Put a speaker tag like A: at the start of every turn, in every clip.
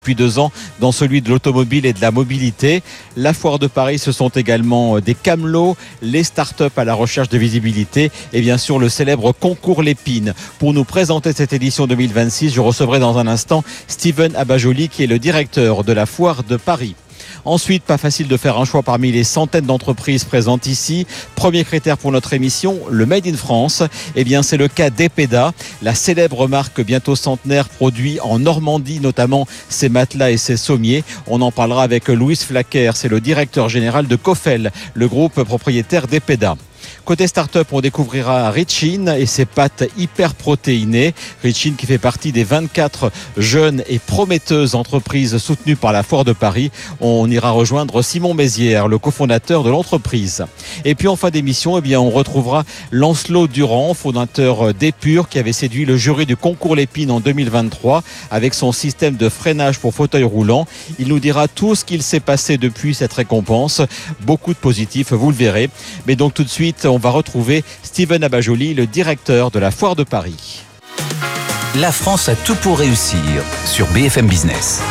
A: Depuis 2 ans dans celui de l'automobile et de la mobilité. La foire de Paris, ce sont également des camelots, les startups à la recherche de visibilité et bien sûr le célèbre concours Lépine. Pour nous présenter cette édition 2026, je recevrai dans un instant Steven Abajoli qui est le directeur de la foire de Paris. Ensuite, pas facile de faire un choix parmi les centaines d'entreprises présentes ici. Premier critère pour notre émission, le Made in France. Eh bien, c'est le cas d'Epeda, la célèbre marque bientôt centenaire produit en Normandie, notamment ses matelas et ses sommiers. On en parlera avec Louis Flaquer, c'est le directeur général de Cofel, le groupe propriétaire d'Epeda. Côté start-up, on découvrira Richin et ses pâtes hyper protéinées. Richin qui fait partie des 24 jeunes et prometteuses entreprises soutenues par la Foire de Paris. On ira rejoindre Simon Mézières, le cofondateur de l'entreprise. Et puis en fin d'émission, eh bien, on retrouvera Lancelot Durand, fondateur d'Epure, qui avait séduit le jury du concours Lépine en 2023 avec son système de freinage pour fauteuil roulant. Il nous dira tout ce qu'il s'est passé depuis cette récompense. Beaucoup de positifs, vous le verrez. Mais donc tout de suite, on va retrouver Steven Abajoli, le directeur de la Foire de Paris.
B: La France a tout pour réussir sur BFM Business.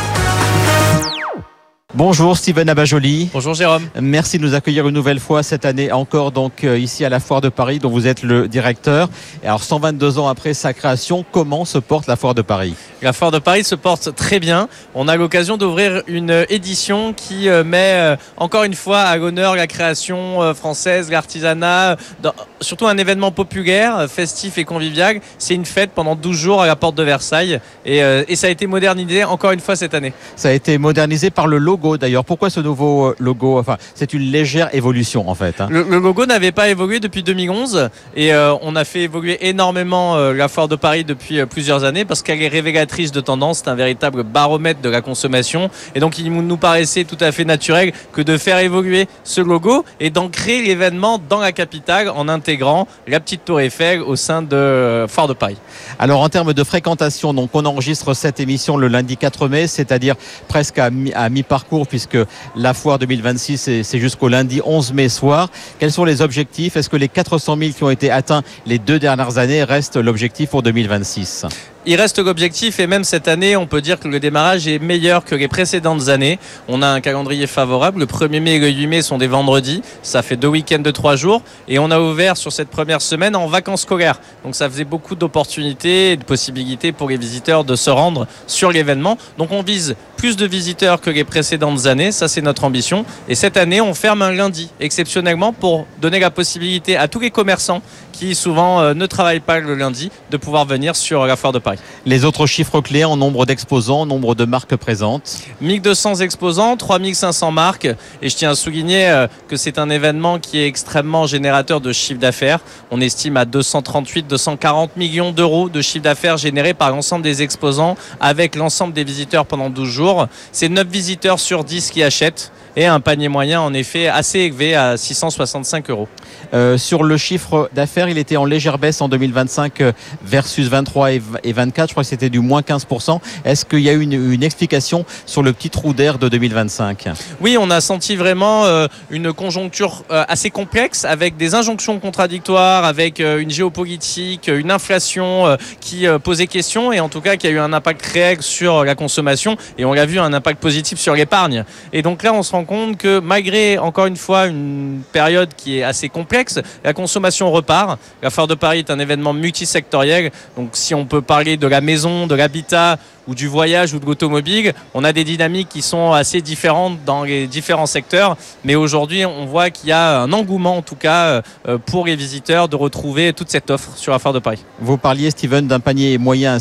A: Bonjour Steven Abajoli.
C: Bonjour Jérôme.
A: Merci de nous accueillir une nouvelle fois cette année encore donc ici à la Foire de Paris dont vous êtes le directeur. Et alors 122 ans après sa création, comment se porte la Foire de Paris ?
C: La Foire de Paris se porte très bien. On a l'occasion d'ouvrir une édition qui met encore une fois à l'honneur la création française, l'artisanat, surtout un événement populaire, festif et convivial. C'est une fête pendant 12 jours à la porte de Versailles et ça a été modernisé encore une fois cette année.
A: Ça a été modernisé par le logo d'ailleurs. Pourquoi ce nouveau logo ? Enfin, c'est une légère évolution en fait.
C: Le logo n'avait pas évolué depuis 2011 et on a fait évoluer énormément la Foire de Paris depuis plusieurs années parce qu'elle est révélatrice de tendance, c'est un véritable baromètre de la consommation et donc il nous paraissait tout à fait naturel que de faire évoluer ce logo et d'ancrer l'événement dans la capitale en intégrant la petite tour Eiffel au sein de Foire de Paris.
A: Alors en termes de fréquentation, donc on enregistre cette émission le lundi 4 mai, c'est-à-dire presque à mi-parcours puisque la Foire 2026 c'est jusqu'au lundi 11 mai soir. Quels sont les objectifs ? Est-ce que les 400 000 qui ont été atteints les 2 dernières années restent l'objectif pour 2026 ?
C: Il reste l'objectif et même cette année, on peut dire que le démarrage est meilleur que les précédentes années. On a un calendrier favorable. Le 1er mai et le 8 mai sont des vendredis. Ça fait 2 week-ends de 3 jours. Et on a ouvert sur cette première semaine en vacances scolaires. Donc ça faisait beaucoup d'opportunités et de possibilités pour les visiteurs de se rendre sur l'événement. Donc on vise plus de visiteurs que les précédentes années. Ça, c'est notre ambition. Et cette année, on ferme un lundi exceptionnellement pour donner la possibilité à tous les commerçants qui souvent ne travaillent pas le lundi de pouvoir venir sur la Foire de Paris.
A: Les autres chiffres clés en nombre d'exposants, nombre de marques présentes ?
C: 1200 exposants, 3500 marques et je tiens à souligner que c'est un événement qui est extrêmement générateur de chiffre d'affaires. On estime à 238-240 millions d'euros de chiffre d'affaires généré par l'ensemble des exposants avec l'ensemble des visiteurs pendant 12 jours. C'est 9 visiteurs sur 10 qui achètent et un panier moyen en effet assez élevé à 665 euros.
A: Sur le chiffre d'affaires, il était en légère baisse en 2025 versus 23 et 24. Je crois que c'était du moins 15%. Est-ce qu'il y a eu une explication sur le petit trou d'air de 2025 ?
C: Oui, on a senti vraiment une conjoncture assez complexe avec des injonctions contradictoires, avec une géopolitique, une inflation qui posait question et en tout cas qui a eu un impact réel sur la consommation et on l'a vu, un impact positif sur l'épargne. Et donc là, on se rend compte que malgré encore une fois une période qui est assez complexe, la consommation repart. La Foire de Paris est un événement multisectoriel. Donc si on peut parler de la maison, de l'habitat ou du voyage ou de l'automobile, on a des dynamiques qui sont assez différentes dans les différents secteurs. Mais aujourd'hui, on voit qu'il y a un engouement en tout cas pour les visiteurs de retrouver toute cette offre sur la Foire de Paris.
A: Vous parliez, Steven, d'un panier moyen à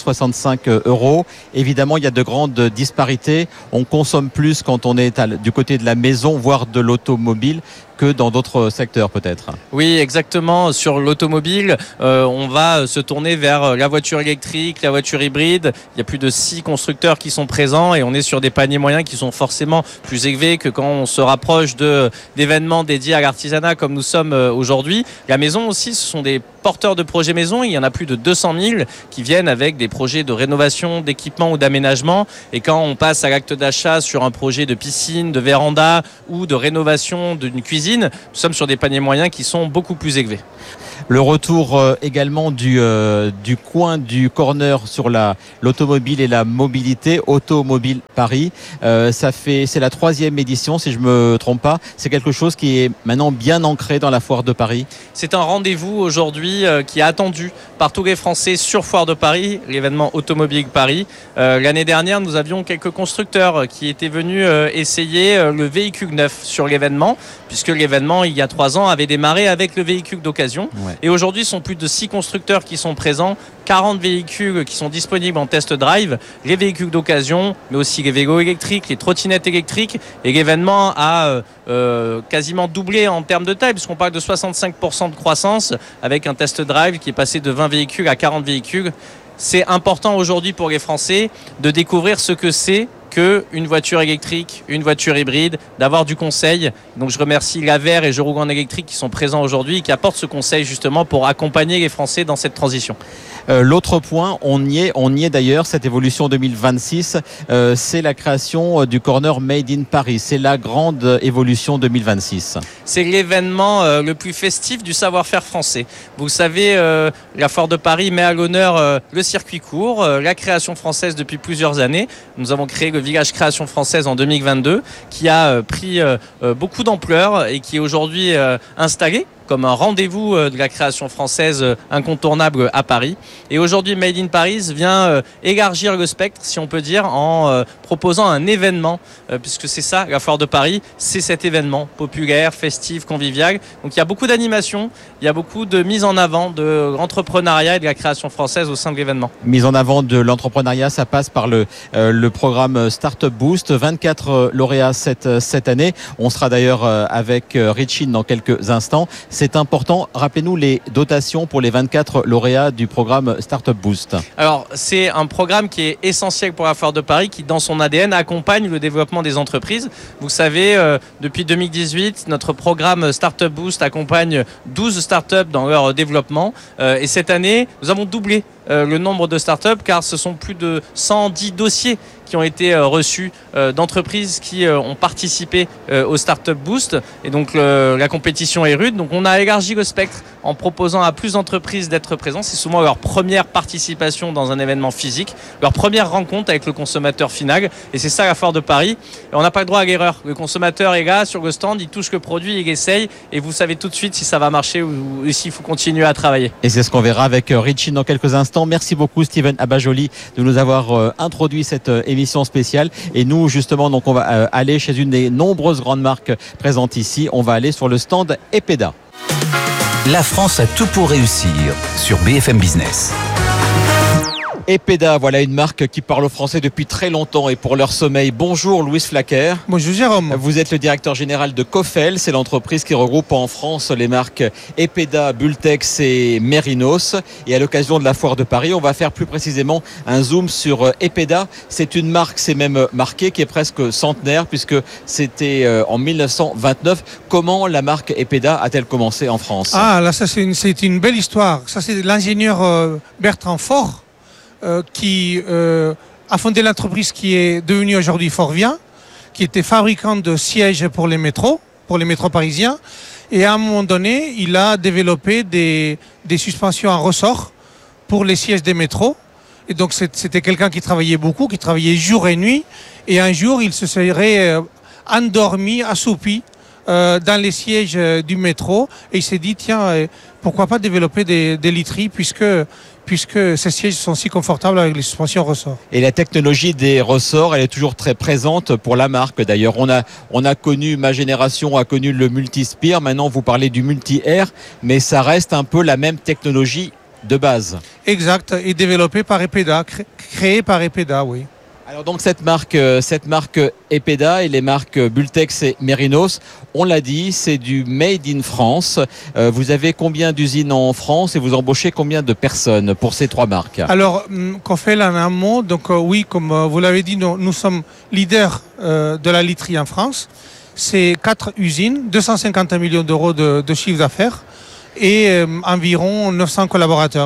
A: 665 euros. Évidemment, il y a de grandes disparités. On consomme plus quand on est du côté de la maison, voire de l'automobile, que dans d'autres secteurs peut-être.
C: Oui, exactement. Sur l'automobile, on va se tourner vers la voiture électrique, la voiture hybride. Il y a plus de 6 constructeurs qui sont présents et on est sur des paniers moyens qui sont forcément plus élevés que quand on se rapproche d'événements dédiés à l'artisanat comme nous sommes aujourd'hui. La maison aussi, ce sont des porteurs de projets maison. Il y en a plus de 200 000 qui viennent avec des projets de rénovation, d'équipement ou d'aménagement. Et quand on passe à l'acte d'achat sur un projet de piscine, de véranda ou de rénovation d'une cuisine, nous sommes sur des paniers moyens qui sont beaucoup plus élevés.
A: Le retour également du coin du corner sur l'automobile et la mobilité, Automobile Paris. C'est la 3e édition, si je me trompe pas. C'est quelque chose qui est maintenant bien ancré dans la Foire de Paris.
C: C'est un rendez-vous aujourd'hui qui est attendu par tous les Français sur Foire de Paris, l'événement Automobile Paris. L'année dernière, nous avions quelques constructeurs qui étaient venus essayer le véhicule neuf sur l'événement, puisque l'événement, il y a 3 ans, avait démarré avec le véhicule d'occasion. Ouais. Et aujourd'hui, ce sont plus de 6 constructeurs qui sont présents, 40 véhicules qui sont disponibles en test drive, les véhicules d'occasion, mais aussi les vélos électriques, les trottinettes électriques. Et l'événement a quasiment doublé en termes de taille, puisqu'on parle de 65% de croissance, avec un test drive qui est passé de 20 véhicules à 40 véhicules. C'est important aujourd'hui pour les Français de découvrir ce que c'est qu'une voiture électrique, une voiture hybride, d'avoir du conseil. Donc je remercie l'Aver et Je roule en électrique qui sont présents aujourd'hui et qui apportent ce conseil justement pour accompagner les Français dans cette transition.
A: L'autre point, on y est d'ailleurs, cette évolution 2026, c'est la création du corner Made in Paris. C'est la grande évolution 2026.
C: C'est l'événement le plus festif du savoir-faire français. Vous savez, la Foire de Paris met à l'honneur le circuit court, la création française depuis plusieurs années. Nous avons créé le village création française en 2022 qui a pris beaucoup d'ampleur et qui est aujourd'hui installé comme un rendez-vous de la création française incontournable à Paris. Et aujourd'hui, Made in Paris vient élargir le spectre, si on peut dire, en proposant un événement, puisque c'est ça, la Foire de Paris, c'est cet événement populaire, festif, convivial. Donc il y a beaucoup d'animations, il y a beaucoup de mise en avant de l'entrepreneuriat et de la création française au sein de l'événement.
A: Mise en avant de l'entrepreneuriat, ça passe par le programme Startup Boost, 24 lauréats cette année. On sera d'ailleurs avec Richine dans quelques instants. C'est important. Rappelez-nous les dotations pour les 24 lauréats du programme Startup Boost.
C: Alors, c'est un programme qui est essentiel pour la Foire de Paris, qui, dans son ADN, accompagne le développement des entreprises. Vous savez, depuis 2018, notre programme Startup Boost accompagne 12 startups dans leur développement. Et cette année, nous avons doublé le nombre de startups, car ce sont plus de 110 dossiers qui ont été reçus d'entreprises qui ont participé au Startup Boost. Et donc la compétition est rude. Donc on a élargi le spectre en proposant à plus d'entreprises d'être présentes. C'est souvent leur première participation dans un événement physique, leur première rencontre avec le consommateur final. Et c'est ça la Foire de Paris. Et on n'a pas le droit à l'erreur. Le consommateur est là sur le stand, il touche le produit, il essaye. Et vous savez tout de suite si ça va marcher ou s'il faut continuer à travailler.
A: Et c'est ce qu'on verra avec Richie dans quelques instants. Merci beaucoup Steven Abajoli de nous avoir introduit cette émission spéciale. Et nous justement, donc on va aller chez une des nombreuses grandes marques présentes ici. On va aller sur le stand Epeda.
B: La France a tout pour réussir sur BFM Business.
A: Epeda, voilà une marque qui parle aux Français depuis très longtemps et pour leur sommeil. Bonjour Louis Flaquer.
D: Bonjour Jérôme.
A: Vous êtes le directeur général de Cofel, c'est l'entreprise qui regroupe en France les marques Epeda, Bultex et Merinos. Et à l'occasion de la Foire de Paris, on va faire plus précisément un zoom sur Epeda. C'est une marque, c'est même marqué, qui est presque centenaire puisque c'était en 1929. Comment la marque Epeda a-t-elle commencé en France ?
D: Ah là, ça c'est une belle histoire. Ça c'est l'ingénieur Bertrand Faure. Qui a fondé l'entreprise qui est devenue aujourd'hui Forvia, qui était fabricant de sièges pour les métros parisiens. Et à un moment donné, il a développé des suspensions en ressort pour les sièges des métros. Et donc c'était quelqu'un qui travaillait beaucoup, qui travaillait jour et nuit. Et un jour, il se serait endormi, assoupi dans les sièges du métro. Et il s'est dit, tiens, pourquoi pas développer des literies puisque ces sièges sont si confortables avec les suspensions ressorts.
A: Et la technologie des ressorts, elle est toujours très présente pour la marque. D'ailleurs, on a connu, ma génération a connu le multi-spire. Maintenant, vous parlez du multi-air, mais ça reste un peu la même technologie de base.
D: Exact, et développée par Epeda, créée par Epeda, oui.
A: Alors donc cette marque Epeda et les marques Bultex et Merinos, on l'a dit, c'est du Made in France. Vous avez combien d'usines en France et vous embauchez combien de personnes pour ces trois marques ?
D: Alors, Cofel en un mot, donc oui, comme vous l'avez dit, nous sommes leaders de la literie en France. C'est 4 usines, 250 millions d'euros de chiffre d'affaires et environ 900 collaborateurs.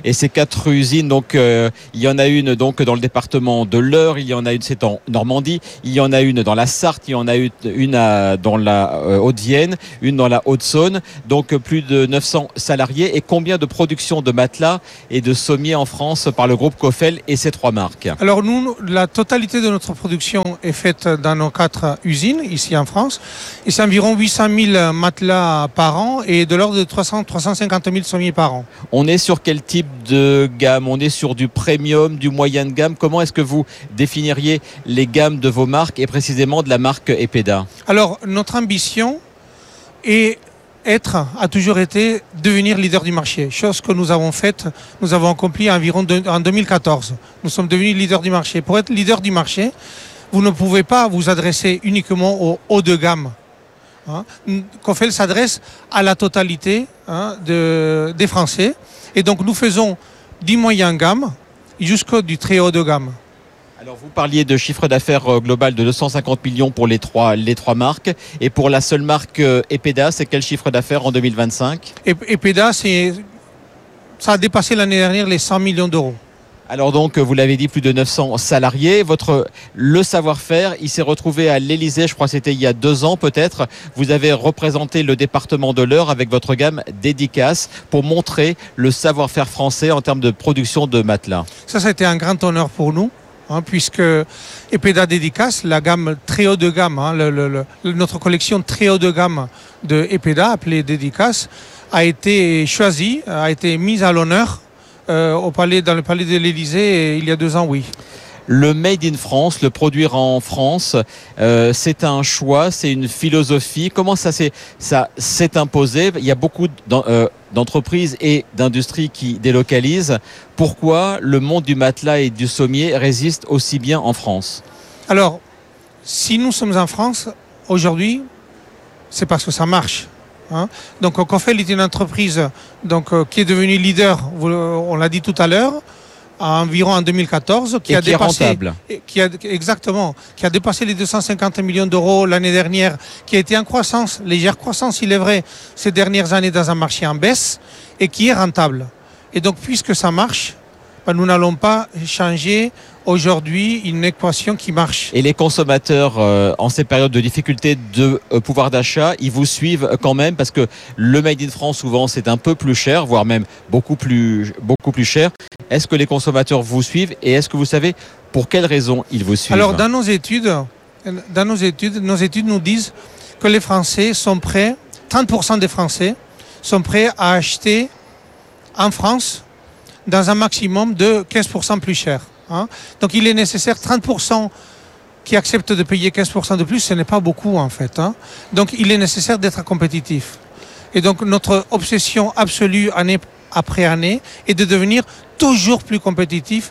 A: Et ces 4 usines, donc il y en a une donc dans le département de l'Eure, il y en a une c'est en Normandie, il y en a une dans la Sarthe, il y en a une dans la Haute-Vienne, une dans la Haute-Saône. Donc plus de 900 salariés. Et combien de production de matelas et de sommiers en France par le groupe Coffel et ses 3 marques?
D: Alors nous, la totalité de notre production est faite dans nos 4 usines ici en France. Et c'est environ 800 000 matelas par an et de l'ordre de 350 000 sommiers par an.
A: On est sur quel type de gamme? On est sur du premium, du moyen de gamme? Comment est-ce que vous définiriez les gammes de vos marques et précisément de la marque Epeda?
D: Alors notre ambition a toujours été devenir leader du marché, chose que nous avons faite, nous avons accompli environ en 2014. Nous sommes devenus leader du marché. Pour être leader du marché, vous ne pouvez pas vous adresser uniquement au haut de gamme. Coffel s'adresse à la totalité des Français. Et donc nous faisons du moyen gamme jusqu'au du très haut de gamme.
A: Alors vous parliez de chiffre d'affaires global de 250 millions pour les trois marques. Et pour la seule marque Epeda, c'est quel chiffre d'affaires en 2025?
D: Epeda, ça a dépassé l'année dernière les 100 millions d'euros.
A: Alors donc, vous l'avez dit, plus de 900 salariés. Le savoir-faire, il s'est retrouvé à l'Élysée, je crois que c'était il y a 2 ans peut-être. Vous avez représenté le département de l'Eure avec votre gamme Dédicace pour montrer le savoir-faire français en termes de production de matelas.
D: Ça a été un grand honneur pour nous. Puisque Epeda Dédicace, la gamme très haut de gamme, notre collection très haut de gamme de Epeda, appelée Dédicace, a été choisie, a été mise à l'honneur dans le palais de l'Élysée il y a 2 ans, oui.
A: Le Made in France, le produire en France, c'est un choix, c'est une philosophie. Comment ça s'est imposé? Il y a beaucoup d'entreprises et d'industries qui délocalisent. Pourquoi le monde du matelas et du sommier résiste aussi bien en France? Alors,
D: si nous sommes en France aujourd'hui, c'est parce que ça marche. Donc Coffel est une entreprise qui est devenue leader, on l'a dit tout à l'heure, environ en 2014, qui a dépassé les 250 millions d'euros l'année dernière, qui a été en croissance, légère croissance il est vrai, ces dernières années dans un marché en baisse, et qui est rentable. Et donc puisque ça marche, nous n'allons pas changer aujourd'hui une équation qui marche.
A: Et les consommateurs, en ces périodes de difficulté de pouvoir d'achat, ils vous suivent quand même parce que le Made in France, souvent, c'est un peu plus cher, voire même beaucoup plus cher. Est-ce que les consommateurs vous suivent et est-ce que vous savez pour quelles raisons ils vous suivent?
D: Alors, nos études nous disent que les Français sont prêts, 30% des Français sont prêts à acheter en France dans un maximum de 15% plus cher. Donc il est nécessaire 30% qui acceptent de payer 15% de plus, ce n'est pas beaucoup en fait. Donc il est nécessaire d'être compétitif. Et donc notre obsession absolue année après année est de devenir toujours plus compétitif.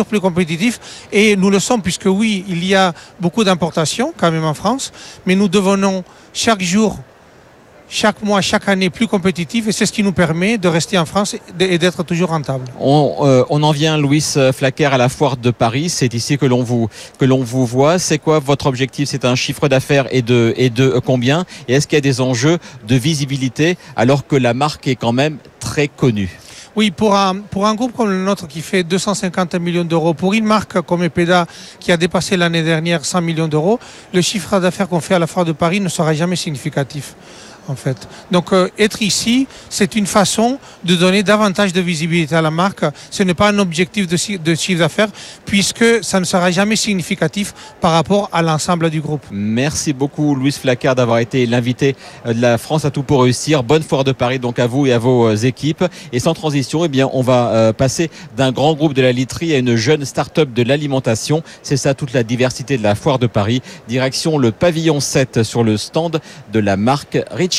D: Et nous le sommes puisque oui, il y a beaucoup d'importations quand même en France, mais nous devenons chaque jour, chaque mois, chaque année plus compétitif et c'est ce qui nous permet de rester en France et d'être toujours rentable.
A: On en vient, Louis Flaquer, à la foire de Paris. C'est ici que l'on vous voit. C'est quoi votre objectif? C'est un chiffre d'affaires et de combien? Et est-ce qu'il y a des enjeux de visibilité alors que la marque est quand même très connue?
D: Oui, pour un groupe comme le nôtre qui fait 250 millions d'euros, pour une marque comme Epeda qui a dépassé l'année dernière 100 millions d'euros, le chiffre d'affaires qu'on fait à la foire de Paris ne sera jamais significatif. En fait. Donc être ici, c'est une façon de donner davantage de visibilité à la marque. Ce n'est pas un objectif de chiffre d'affaires puisque ça ne sera jamais significatif par rapport à l'ensemble du groupe.
A: Merci beaucoup Louis Flaquer d'avoir été l'invité de la France à tout pour réussir. Bonne foire de Paris donc à vous et à vos équipes. Et sans transition, on va passer d'un grand groupe de la literie à une jeune start-up de l'alimentation. C'est ça toute la diversité de la foire de Paris. Direction le pavillon 7 sur le stand de la marque Rich.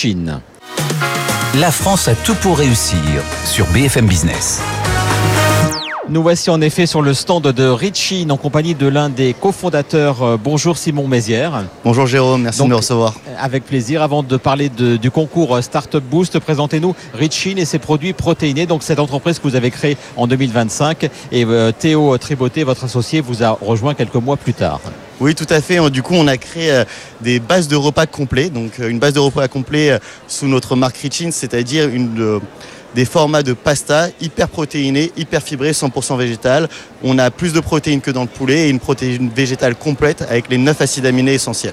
B: La France a tout pour réussir sur BFM Business.
A: Nous voici en effet sur le stand de Richine en compagnie de l'un des cofondateurs. Bonjour Simon Mézières.
E: Bonjour Jérôme, merci de me recevoir.
A: Avec plaisir. Avant de parler du concours Startup Boost, présentez-nous Richine et ses produits protéinés. Donc cette entreprise que vous avez créée en 2025 et Théo Triboté, votre associé, vous a rejoint quelques mois plus tard.
E: Oui, tout à fait. Du coup, on a créé des bases de repas complets. Donc une base de repas complets sous notre marque Richine, c'est-à-dire des formats de pasta hyper protéinés, hyper fibrés, 100% végétal. On a plus de protéines que dans le poulet et une protéine végétale complète avec les 9 acides aminés essentiels.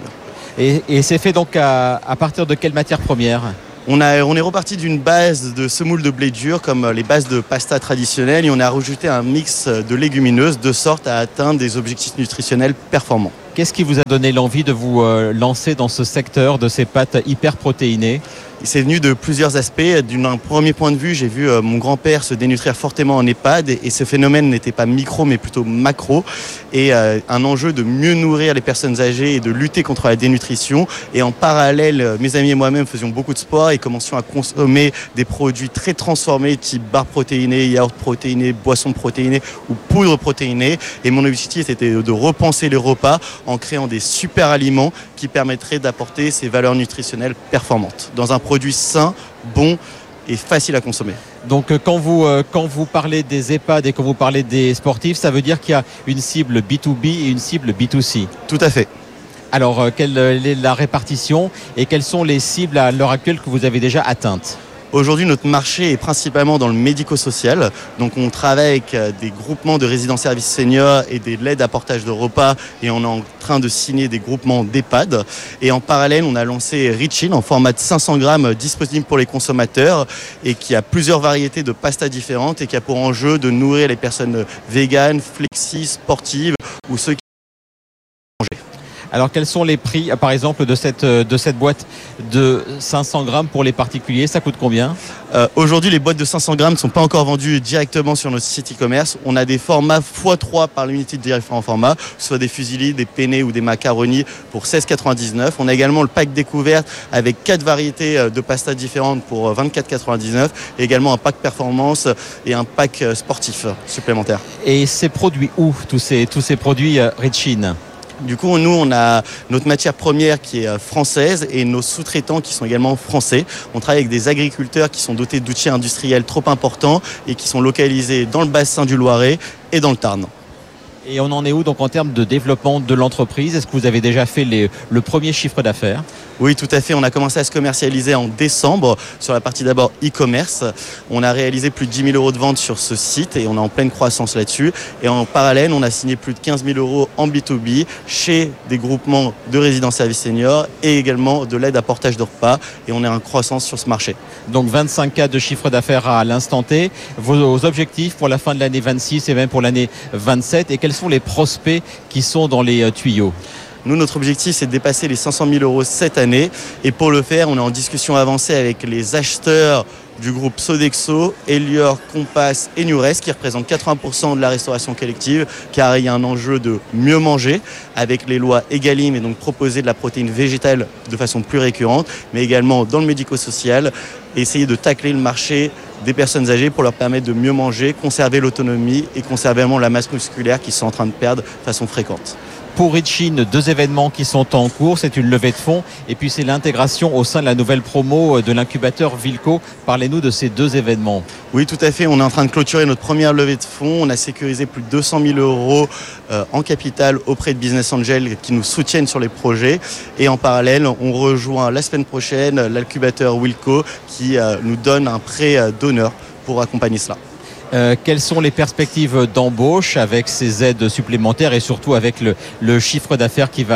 A: Et c'est fait donc à partir de quelle matière première ?
E: On est reparti d'une base de semoule de blé dur comme les bases de pasta traditionnelles et on a rajouté un mix de légumineuses de sorte à atteindre des objectifs nutritionnels performants.
A: Qu'est-ce qui vous a donné l'envie de vous lancer dans ce secteur de ces pâtes hyper protéinées ?
E: C'est venu de plusieurs aspects. D'un premier point de vue, j'ai vu mon grand-père se dénutrir fortement en EHPAD et ce phénomène n'était pas micro mais plutôt macro et un enjeu de mieux nourrir les personnes âgées et de lutter contre la dénutrition. Et en parallèle, mes amis et moi-même faisions beaucoup de sport et commencions à consommer des produits très transformés type barres protéinées, yaourts protéinés, boissons protéinées ou poudre protéinée. Et mon objectif était de repenser les repas en créant des super aliments qui permettraient d'apporter ces valeurs nutritionnelles performantes dans un produit sain, bon et facile à consommer.
A: Donc quand vous parlez des EHPAD et quand vous parlez des sportifs, ça veut dire qu'il y a une cible B2B et une cible B2C.
E: Tout à fait.
A: Alors quelle est la répartition et quelles sont les cibles à l'heure actuelle que vous avez déjà atteintes ?
E: Aujourd'hui, notre marché est principalement dans le médico-social. Donc, on travaille avec des groupements de résidents-services seniors et des LED à portage de repas. Et on est en train de signer des groupements d'EHPAD. Et en parallèle, on a lancé Rich In en format de 500 grammes disponible pour les consommateurs et qui a plusieurs variétés de pasta différentes et qui a pour enjeu de nourrir les personnes véganes, flexi, sportives ou ceux qui mangent.
A: Alors quels sont les prix, par exemple, de cette boîte de 500 grammes pour les particuliers ? Ça coûte combien ?
E: Aujourd'hui, les boîtes de 500 grammes ne sont pas encore vendues directement sur notre site e-commerce. On a des formats x3 par l'unité de différents formats, soit des fusillis, des penne ou des macaronis pour 16,99 €. On a également le pack découverte avec 4 variétés de pasta différentes pour 24,99 € et également un pack performance et un pack sportif supplémentaire.
A: Et c'est produit où, tous ces produits Rich In ?
E: Du coup, nous, on a notre matière première qui est française et nos sous-traitants qui sont également français. On travaille avec des agriculteurs qui sont dotés d'outils industriels trop importants et qui sont localisés dans le bassin du Loiret et dans le Tarn.
A: Et on en est où donc en termes de développement de l'entreprise ? Est-ce que vous avez déjà fait le premier chiffre d'affaires ?
E: Oui, tout à fait. On a commencé à se commercialiser en décembre sur la partie d'abord e-commerce. On a réalisé plus de 10 000 € de vente sur ce site et on est en pleine croissance là-dessus. Et en parallèle, on a signé plus de 15 000 € en B2B chez des groupements de résidents-services seniors et également de l'aide à portage de repas. Et on est en croissance sur ce marché.
A: Donc 25 cas de chiffre d'affaires à l'instant T. Vos objectifs pour la fin de l'année 26 et même pour l'année 27 et quels sont les prospects qui sont dans les tuyaux ?
E: Nous, notre objectif, c'est de dépasser les 500 000 € cette année. Et pour le faire, on est en discussion avancée avec les acheteurs du groupe Sodexo, Elior, Compass et Nures, qui représentent 80% de la restauration collective, car il y a un enjeu de mieux manger avec les lois Egalim et donc proposer de la protéine végétale de façon plus récurrente, mais également dans le médico-social, essayer de tacler le marché des personnes âgées pour leur permettre de mieux manger, conserver l'autonomie et conserver la masse musculaire qu'ils sont en train de perdre de façon fréquente.
A: Pour Rich In, 2 événements qui sont en cours, c'est une levée de fonds et puis c'est l'intégration au sein de la nouvelle promo de l'incubateur Wilco. Parlez-nous de ces 2 événements.
E: Oui, tout à fait. On est en train de clôturer notre première levée de fonds. On a sécurisé plus de 200 000 € en capital auprès de Business Angels qui nous soutiennent sur les projets. Et en parallèle, on rejoint la semaine prochaine l'incubateur Wilco qui nous donne un prêt d'honneur pour accompagner cela.
A: Quelles sont les perspectives d'embauche avec ces aides supplémentaires et surtout avec le chiffre d'affaires qui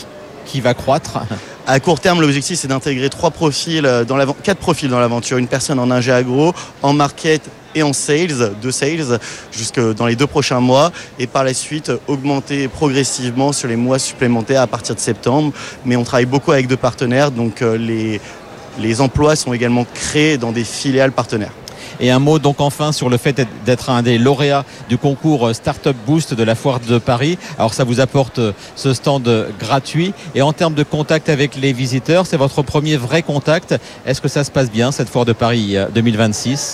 A: va croître ?
E: À court terme, l'objectif, c'est d'intégrer 4 profils dans l'aventure. Une personne en ingé agro, en market et en sales, jusque dans les 2 prochains mois. Et par la suite, augmenter progressivement sur les mois supplémentaires à partir de septembre. Mais on travaille beaucoup avec 2 partenaires, donc les emplois sont également créés dans des filiales partenaires.
A: Et un mot donc enfin sur le fait d'être un des lauréats du concours Startup Boost de la Foire de Paris. Alors ça vous apporte ce stand gratuit. Et en termes de contact avec les visiteurs, c'est votre premier vrai contact. Est-ce que ça se passe bien cette Foire de Paris 2026 ?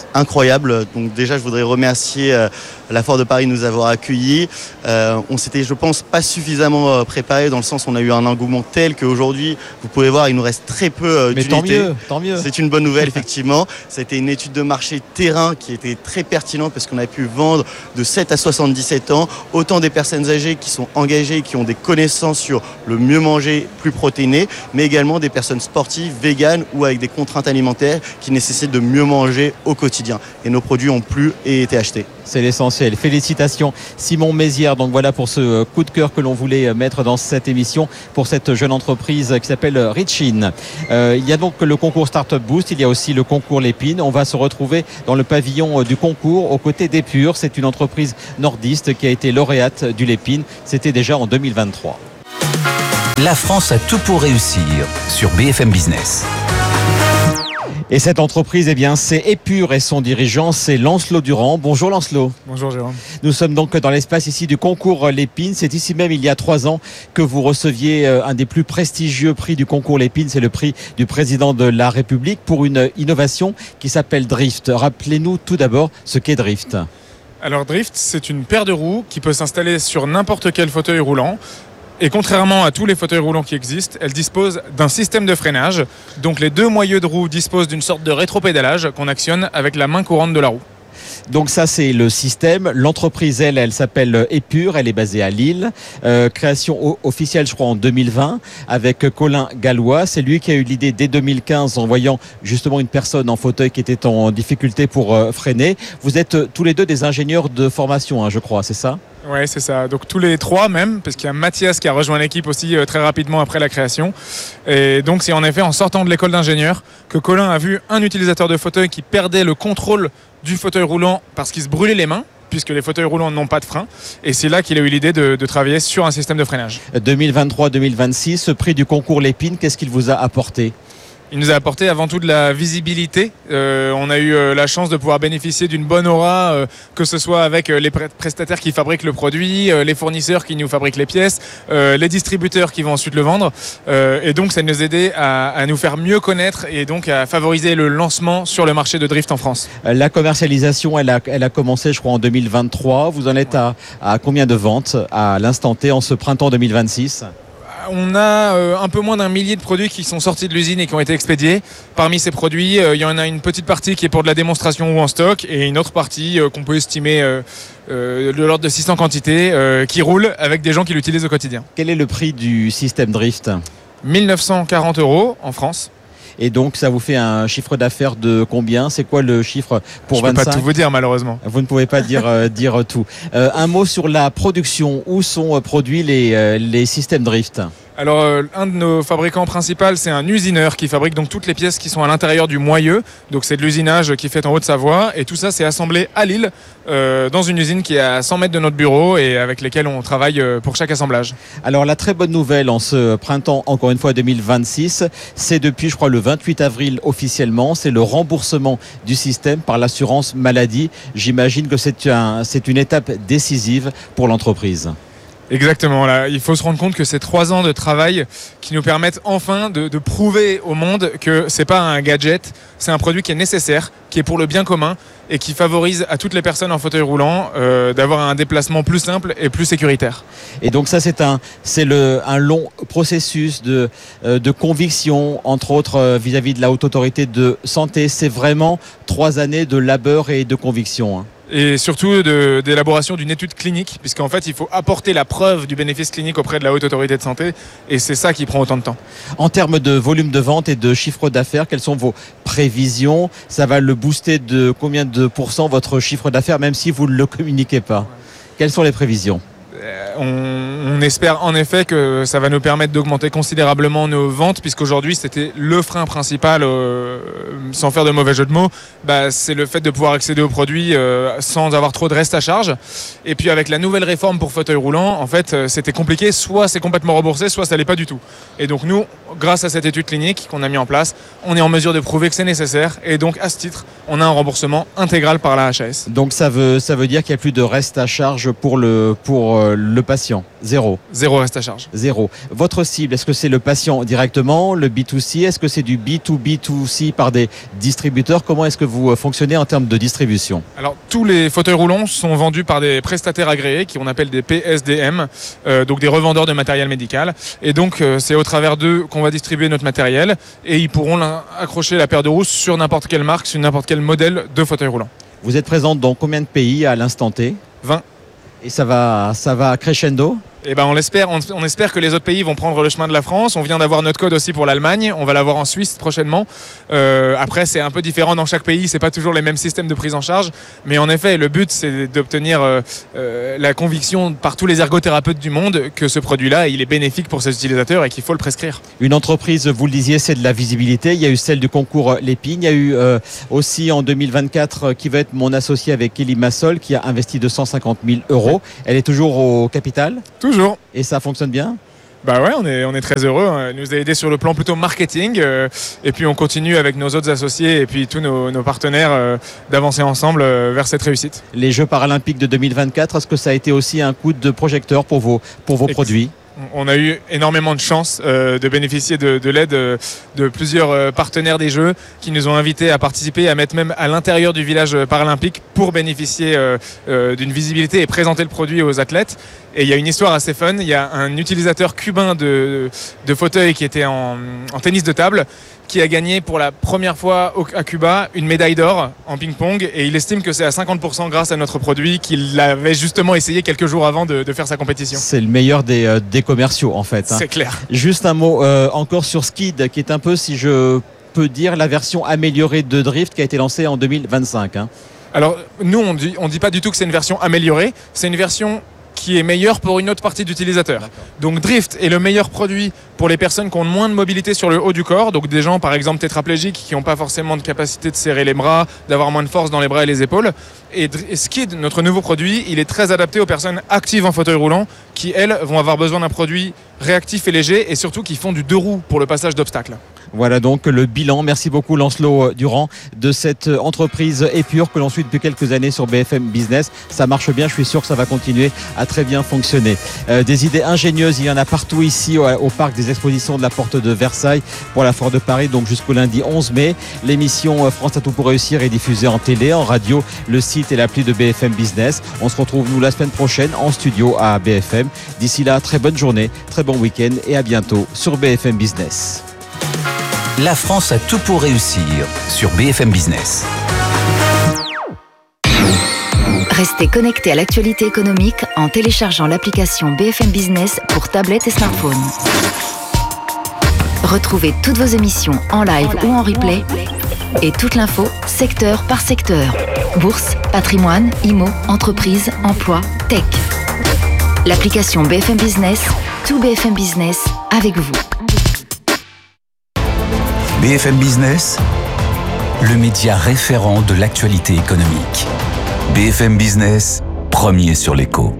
E: Incroyable. Donc déjà, je voudrais remercier la Foire de Paris de nous avoir accueillis. On s'était, je pense, pas suffisamment préparé dans le sens où on a eu un engouement tel qu'aujourd'hui, vous pouvez voir, il nous reste très peu d'unités.
A: Tant mieux.
E: C'est une bonne nouvelle, effectivement. Ça a été une étude de marché terrain qui était très pertinent parce qu'on a pu vendre de 7 à 77 ans, autant des personnes âgées qui sont engagées, qui ont des connaissances sur le mieux manger, plus protéiné, mais également des personnes sportives, véganes ou avec des contraintes alimentaires qui nécessitent de mieux manger au quotidien. Et nos produits ont plu et été achetés.
A: C'est l'essentiel. Félicitations Simon Mézières. Donc voilà pour ce coup de cœur que l'on voulait mettre dans cette émission pour cette jeune entreprise qui s'appelle Richin. Il y a donc le concours Startup Boost, il y a aussi le concours Lépine. On va se retrouver dans le pavillon du concours aux côtés d'Épure. C'est une entreprise nordiste qui a été lauréate du Lépine. C'était déjà en 2023.
B: La France a tout pour réussir sur BFM Business.
A: Et cette entreprise, c'est Épure et son dirigeant, c'est Lancelot Durand. Bonjour Lancelot.
F: Bonjour Jérôme.
A: Nous sommes donc dans l'espace ici du concours Lépine. C'est ici même, il y a 3 ans, que vous receviez un des plus prestigieux prix du concours Lépine. C'est le prix du président de la République pour une innovation qui s'appelle Drift. Rappelez-nous tout d'abord ce qu'est Drift.
F: Alors Drift, c'est une paire de roues qui peut s'installer sur n'importe quel fauteuil roulant. Et contrairement à tous les fauteuils roulants qui existent, elle dispose d'un système de freinage. Donc les 2 moyeux de roue disposent d'une sorte de rétropédalage qu'on actionne avec la main courante de la roue.
A: Donc ça, c'est le système. L'entreprise, elle s'appelle Épure. Elle est basée à Lille. Création officielle, je crois, en 2020 avec Colin Gallois. C'est lui qui a eu l'idée dès 2015 en voyant justement une personne en fauteuil qui était en difficulté pour freiner. Vous êtes tous les deux des ingénieurs de formation, je crois, c'est ça ?
F: Oui, c'est ça. Donc tous les 3 même, parce qu'il y a Mathias qui a rejoint l'équipe aussi très rapidement après la création. Et donc c'est en effet en sortant de l'école d'ingénieur que Colin a vu un utilisateur de fauteuil qui perdait le contrôle du fauteuil roulant parce qu'il se brûlait les mains, puisque les fauteuils roulants n'ont pas de frein. Et c'est là qu'il a eu l'idée de travailler sur un système de freinage.
A: 2023-2026, ce prix du concours Lépine, qu'est-ce qu'il vous a apporté ?
F: Il nous a apporté avant tout de la visibilité. On a eu la chance de pouvoir bénéficier d'une bonne aura, que ce soit avec les prestataires qui fabriquent le produit, les fournisseurs qui nous fabriquent les pièces, les distributeurs qui vont ensuite le vendre. Et donc ça nous a aidé à nous faire mieux connaître et donc à favoriser le lancement sur le marché de Drift en France.
A: La commercialisation, elle a commencé, je crois, en 2023. Vous en êtes à combien de ventes à l'instant T en ce printemps 2026 ?
F: On a un peu moins d'1 millier de produits qui sont sortis de l'usine et qui ont été expédiés. Parmi ces produits, il y en a une petite partie qui est pour de la démonstration ou en stock et une autre partie qu'on peut estimer de l'ordre de 600 quantités qui roule avec des gens qui l'utilisent au quotidien.
A: Quel est le prix du système Drift ?
F: 1 940 € en France.
A: Et donc, ça vous fait un chiffre d'affaires de combien ? C'est quoi le chiffre pour 25 ?
F: Je ne peux pas tout vous dire, malheureusement.
A: Vous ne pouvez pas dire tout. Un mot sur la production. Où sont produits les systèmes Drift ?
F: Alors, un de nos fabricants principaux, c'est un usineur qui fabrique donc toutes les pièces qui sont à l'intérieur du moyeu. Donc, c'est de l'usinage qui est fait en Haute-Savoie. Et tout ça, c'est assemblé à Lille, dans une usine qui est à 100 mètres de notre bureau et avec lesquelles on travaille pour chaque assemblage.
A: Alors, la très bonne nouvelle en ce printemps, encore une fois 2026, c'est depuis, je crois, le 28 avril officiellement, c'est le remboursement du système par l'assurance maladie. J'imagine que c'est une étape décisive pour l'entreprise.
F: Exactement, là, il faut se rendre compte que c'est 3 ans de travail qui nous permettent enfin de prouver au monde que c'est pas un gadget, c'est un produit qui est nécessaire, qui est pour le bien commun et qui favorise à toutes les personnes en fauteuil roulant d'avoir un déplacement plus simple et plus sécuritaire.
A: Et donc ça, c'est un long processus de conviction, entre autres vis-à-vis de la Haute Autorité de Santé. C'est vraiment 3 années de labeur et de conviction.
F: Et surtout d'élaboration d'une étude clinique, puisqu'en fait, il faut apporter la preuve du bénéfice clinique auprès de la Haute Autorité de Santé, et c'est ça qui prend autant de temps.
A: En termes de volume de vente et de chiffre d'affaires, quelles sont vos prévisions ? Ça va le booster de combien de pourcents votre chiffre d'affaires, même si vous ne le communiquez pas ? Quelles sont les prévisions ?
F: On espère en effet que ça va nous permettre d'augmenter considérablement nos ventes, puisqu'aujourd'hui c'était le frein principal, sans faire de mauvais jeu de mots, c'est le fait de pouvoir accéder aux produits sans avoir trop de reste à charge. Et puis avec la nouvelle réforme pour fauteuil roulant, en fait c'était compliqué, soit c'est complètement remboursé, soit ça l'est pas du tout. Et donc nous, grâce à cette étude clinique qu'on a mis en place, on est en mesure de prouver que c'est nécessaire, et donc à ce titre, on a un remboursement intégral par la HAS.
A: Donc ça veut dire qu'il n'y a plus de reste à charge pour le patient? Zéro.
F: Zéro reste à charge.
A: Zéro. Votre cible, est-ce que c'est le patient directement, le B2C? Est-ce que c'est du B2B2C par des distributeurs? Comment est-ce que vous fonctionnez en termes de distribution?
F: Alors, tous les fauteuils roulants sont vendus par des prestataires agréés qu'on appelle des PSDM, donc des revendeurs de matériel médical. Et donc, c'est au travers d'eux qu'on va distribuer notre matériel et ils pourront accrocher la paire de roues sur n'importe quelle marque, sur n'importe quel modèle de fauteuil roulant.
A: Vous êtes présente dans combien de pays à l'instant T?
F: 20.
A: Et ça va crescendo?
F: Eh ben, on espère que les autres pays vont prendre le chemin de la France. On vient d'avoir notre code aussi pour l'Allemagne. On va l'avoir en Suisse prochainement. Après, c'est un peu différent dans chaque pays. C'est pas toujours les mêmes systèmes de prise en charge. Mais en effet, le but, c'est d'obtenir la conviction par tous les ergothérapeutes du monde que ce produit-là, il est bénéfique pour ses utilisateurs et qu'il faut le prescrire.
A: Une entreprise, vous le disiez, c'est de la visibilité. Il y a eu celle du concours Lépine. Il y a eu aussi en 2024 qui va être mon associé avec Kelly Massol qui a investi 250 000 €. Elle est toujours au capital?
F: Toujours.
A: Et ça fonctionne bien?
F: Bah ouais, on est très heureux. Elle nous a aidé sur le plan plutôt marketing. Et puis on continue avec nos autres associés et puis tous nos partenaires d'avancer ensemble vers cette réussite.
A: Les Jeux paralympiques de 2024, est-ce que ça a été aussi un coup de projecteur pour vos produits?
F: On a eu énormément de chance de bénéficier de l'aide de plusieurs partenaires des Jeux qui nous ont invités à participer, à mettre même à l'intérieur du village paralympique pour bénéficier d'une visibilité et présenter le produit aux athlètes. Et il y a une histoire assez fun. Il y a un utilisateur cubain de fauteuil qui était en tennis de table qui a gagné pour la première fois à Cuba une médaille d'or en ping-pong et il estime que c'est à 50% grâce à notre produit qu'il avait justement essayé quelques jours avant de faire sa compétition.
A: C'est le meilleur des commerciaux en fait.
F: C'est clair.
A: Juste un mot encore sur Skid qui est un peu, si je peux dire, la version améliorée de Drift qui a été lancée en 2025.
F: Alors nous on dit pas du tout que c'est une version améliorée, c'est une version qui est meilleur pour une autre partie d'utilisateurs. Donc Drift est le meilleur produit pour les personnes qui ont moins de mobilité sur le haut du corps, donc des gens par exemple tétraplégiques qui n'ont pas forcément de capacité de serrer les bras, d'avoir moins de force dans les bras et les épaules. Et Skid, notre nouveau produit, il est très adapté aux personnes actives en fauteuil roulant qui, elles, vont avoir besoin d'un produit réactif et léger et surtout qui font du 2 roues pour le passage d'obstacles.
A: Voilà donc le bilan. Merci beaucoup Lancelot Durand de cette entreprise Épure que l'on suit depuis quelques années sur BFM Business. Ça marche bien, je suis sûr que ça va continuer à très bien fonctionner. Des idées ingénieuses, il y en a partout ici au parc des expositions de la Porte de Versailles pour la Foire de Paris, donc jusqu'au lundi 11 mai. L'émission France à tout pour réussir est diffusée en télé, en radio, le site et l'appli de BFM Business. On se retrouve nous la semaine prochaine en studio à BFM. D'ici là, très bonne journée, très bon week-end et à bientôt sur BFM Business.
B: La France a tout pour réussir sur BFM Business.
G: Restez connectés à l'actualité économique en téléchargeant l'application BFM Business pour tablette et smartphone. Retrouvez toutes vos émissions en live ou en replay et toute l'info secteur par secteur. Bourse, patrimoine, IMO, entreprise, emploi, tech. L'application BFM Business, tout BFM Business avec vous.
B: BFM Business, le média référent de l'actualité économique. BFM Business, premier sur l'écho.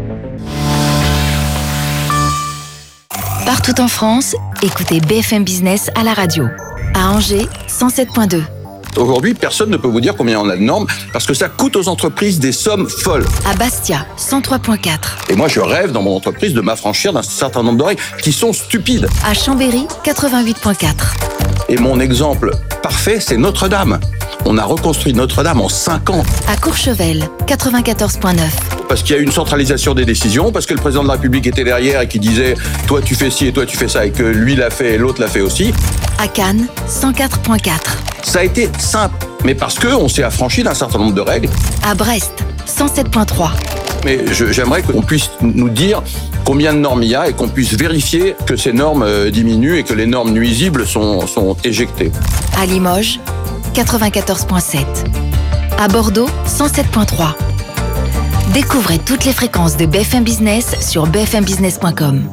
G: Partout en France, écoutez BFM Business à la radio. À Angers, 107.2.
H: Aujourd'hui, personne ne peut vous dire combien on a de normes parce que ça coûte aux entreprises des sommes folles.
G: À Bastia, 103.4.
H: Et moi, je rêve dans mon entreprise de m'affranchir d'un certain nombre de règles qui sont stupides.
G: À Chambéry, 88.4.
H: Et mon exemple parfait, c'est Notre-Dame. On a reconstruit Notre-Dame en 5 ans.
G: À Courchevel, 94.9.
H: Parce qu'il y a eu une centralisation des décisions, parce que le président de la République était derrière et qui disait « toi tu fais ci et toi tu fais ça » et que lui l'a fait et l'autre l'a fait aussi.
G: À Cannes, 104.4.
H: Ça a été simple, mais parce qu'on s'est affranchi d'un certain nombre de règles.
G: À Brest, 107.3.
H: Mais j'aimerais qu'on puisse nous dire combien de normes il y a et qu'on puisse vérifier que ces normes diminuent et que les normes nuisibles sont éjectées.
G: À Limoges, 94.7. À Bordeaux, 107.3. Découvrez toutes les fréquences de BFM Business sur bfmbusiness.com.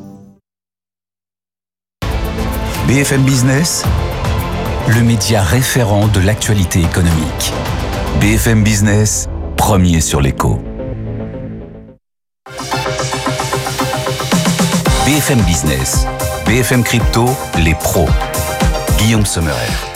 B: BFM Business, le média référent de l'actualité économique. BFM Business, premier sur l'écho. BFM Business, BFM Crypto, les pros. Guillaume Sommerer.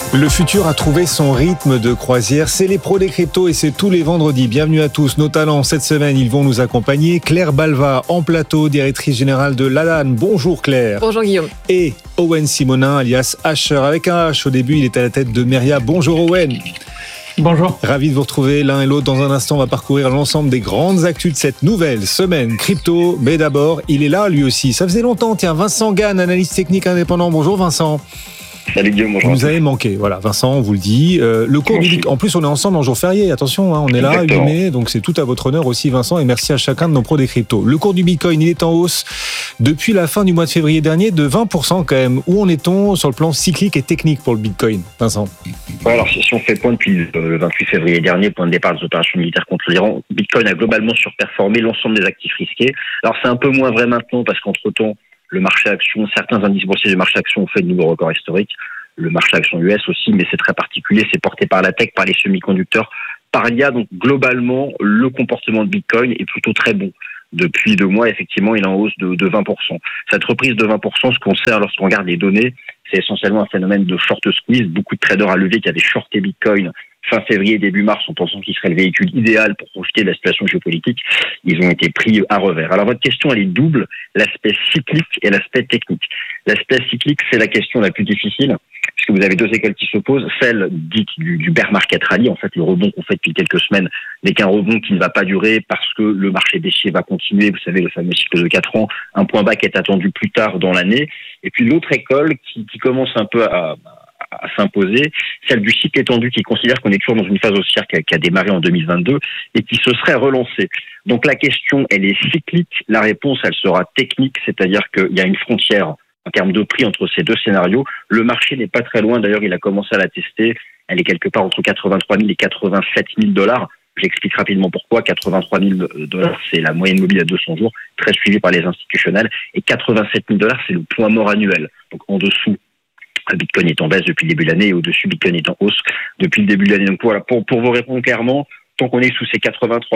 I: Le futur a trouvé son rythme de croisière. C'est les pros des cryptos et c'est tous les vendredis. Bienvenue à tous. Nos talents, cette semaine, ils vont nous accompagner. Claire Balva, en plateau, directrice générale de Lalanne. Bonjour Claire.
J: Bonjour Guillaume.
I: Et Owen Simonin, alias Asher, avec un H au début. Il est à la tête de Meria. Bonjour Owen.
K: Bonjour.
I: Ravi de vous retrouver l'un et l'autre. Dans un instant, on va parcourir l'ensemble des grandes actus de cette nouvelle semaine crypto. Mais d'abord, il est là lui aussi. Ça faisait longtemps. Tiens, Vincent Gann, analyste technique indépendant. Bonjour Vincent.
K: Salut Guillaume, bonjour.
I: Vous nous avez manqué, voilà. Vincent, on vous le dit. Le cours du Bitcoin. En plus, on est ensemble en jour férié. Attention, on est là, 8 mai. Donc, c'est tout à votre honneur aussi, Vincent. Et merci à chacun de nos pros des cryptos. Le cours du Bitcoin, il est en hausse depuis la fin du mois de février dernier de 20% quand même. Où en est-on sur le plan cyclique et technique pour le Bitcoin, Vincent?
K: Ouais, alors, si on fait point depuis le 28 février dernier, point de départ des opérations militaires contre l'Iran, Bitcoin a globalement surperformé l'ensemble des actifs risqués. Alors, c'est un peu moins vrai maintenant parce qu'entre-temps, le marché action, certains indices boursiers du marché action ont fait de nouveaux records historiques. Le marché action US aussi, mais c'est très particulier, c'est porté par la tech, par les semi-conducteurs, par l'IA. Donc globalement, le comportement de Bitcoin est plutôt très bon. Depuis 2 mois, effectivement, il est en hausse de 20%. Cette reprise de 20%, ce qu'on sait lorsqu'on regarde les données, c'est essentiellement un phénomène de short squeeze. Beaucoup de traders à levier qui avaient shorté Bitcoin fin février, début mars, en pensant qu'il serait le véhicule idéal pour profiter de la situation géopolitique, ils ont été pris à revers. Alors votre question, elle est double, l'aspect cyclique et l'aspect technique. L'aspect cyclique, c'est la question la plus difficile, puisque vous avez 2 écoles qui s'opposent. Celle dite du bear market rally, en fait le rebond qu'on fait depuis quelques semaines n'est qu'un rebond qui ne va pas durer parce que le marché baissier va continuer, vous savez, le fameux cycle de 4 ans, un point bas qui est attendu plus tard dans l'année. Et puis l'autre école qui commence un peu à s'imposer, celle du cycle étendu qui considère qu'on est toujours dans une phase haussière qui a démarré en 2022 et qui se serait relancée. Donc la question, elle est cyclique, la réponse, elle sera technique, c'est-à-dire qu'il y a une frontière en termes de prix entre ces 2 scénarios. Le marché n'est pas très loin, d'ailleurs il a commencé à la tester, elle est quelque part entre 83 000 et 87 000 $. J'explique rapidement pourquoi. 83 000 $, c'est la moyenne mobile à 200 jours, très suivie par les institutionnels, et 87 000 $, c'est le point mort annuel. Donc en dessous, Bitcoin est en baisse depuis le début de l'année et au-dessus, Bitcoin est en hausse depuis le début de l'année. Donc voilà, pour vous répondre clairement, tant qu'on est sous ces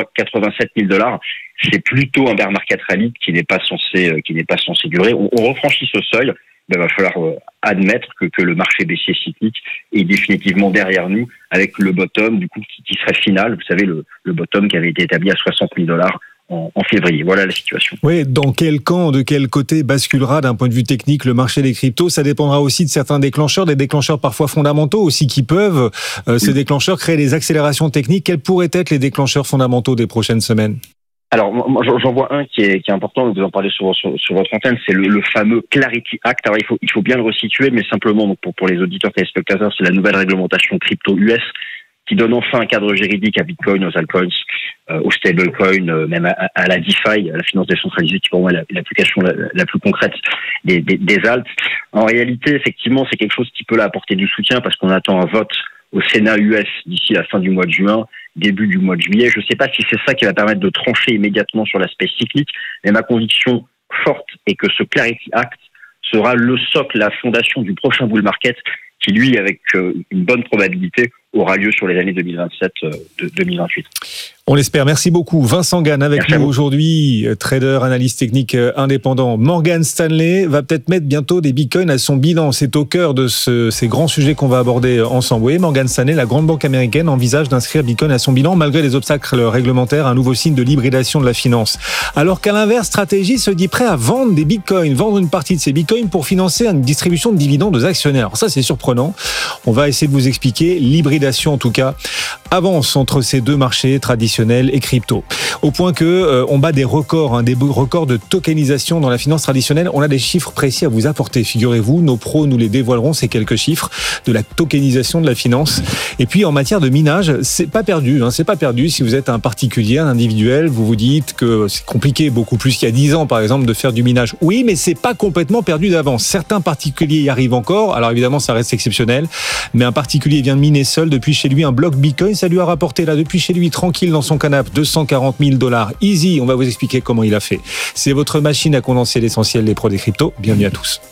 K: 87 000 $, c'est plutôt un bear market rally qui n'est pas censé durer. On refranchit ce seuil, il va falloir admettre que le marché baissier cyclique est définitivement derrière nous, avec le bottom du coup qui serait final. Vous savez, le bottom qui avait été établi à 60 000 $ en février. Voilà la situation.
I: Oui, dans quel camp, de quel côté basculera d'un point de vue technique le marché des cryptos? Ça dépendra aussi de certains déclencheurs, des déclencheurs parfois fondamentaux aussi qui peuvent, ces déclencheurs, créer des accélérations techniques. Quels pourraient être les déclencheurs fondamentaux des prochaines semaines?
K: Alors, moi, j'en vois un qui est important, vous en parlez sur votre antenne, c'est le fameux Clarity Act. Alors, il faut bien le resituer, mais simplement, donc, pour les auditeurs téléspectateurs, c'est la nouvelle réglementation crypto US qui donne enfin un cadre juridique à Bitcoin, aux altcoins, aux stablecoins, même à la DeFi, à la finance décentralisée, qui pour moi est l'application la plus concrète des alts. En réalité, effectivement, c'est quelque chose qui peut là apporter du soutien parce qu'on attend un vote au Sénat US d'ici la fin du mois de juin, début du mois de juillet. Je ne sais pas si c'est ça qui va permettre de trancher immédiatement sur l'aspect cyclique, mais ma conviction forte est que ce Clarity Act sera le socle, la fondation du prochain bull market qui, lui, avec une bonne probabilité, aura lieu sur les années 2027-2028.
I: On l'espère. Merci beaucoup. Vincent Gann avec nous aujourd'hui, trader, analyste technique indépendant. Morgan Stanley va peut-être mettre bientôt des bitcoins à son bilan. C'est au cœur de ces grands sujets qu'on va aborder ensemble. Oui, Morgan Stanley, la grande banque américaine, envisage d'inscrire bitcoin à son bilan malgré les obstacles réglementaires, un nouveau signe de l'hybridation de la finance. Alors qu'à l'inverse, Stratégie se dit prêt à vendre des bitcoins, vendre une partie de ses bitcoins pour financer une distribution de dividendes aux actionnaires. Alors ça, c'est surprenant. On va essayer de vous expliquer. L'hybridation, en tout cas, avance entre ces 2 marchés traditionnels et crypto. Au point que on bat des records, des records de tokenisation dans la finance traditionnelle. On a des chiffres précis à vous apporter. Figurez-vous, nos pros nous les dévoileront, ces quelques chiffres de la tokenisation de la finance. Et puis en matière de minage, c'est pas perdu. C'est pas perdu. Si vous êtes un particulier, un individuel, vous vous dites que c'est compliqué, beaucoup plus qu'il y a 10 ans, par exemple, de faire du minage. Oui, mais c'est pas complètement perdu d'avance. Certains particuliers y arrivent encore. Alors évidemment, ça reste exceptionnel. Mais un particulier vient de miner seul depuis chez lui un bloc Bitcoin. Ça lui a rapporté là depuis chez lui, tranquille dans son canapé, 240 000 $. Easy, on va vous expliquer comment il a fait. C'est votre machine à condenser l'essentiel des pros des cryptos. Bienvenue à tous.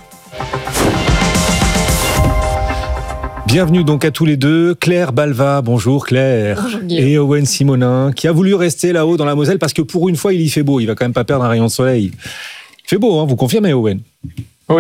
I: Bienvenue donc à tous les deux. Claire Balva, bonjour Claire.
J: Bonjour
I: et Owen Simonin, qui a voulu rester là-haut dans la Moselle parce que pour une fois il y fait beau. Il va quand même pas perdre un rayon de soleil. Il fait beau, vous confirmez Owen?
F: Oui.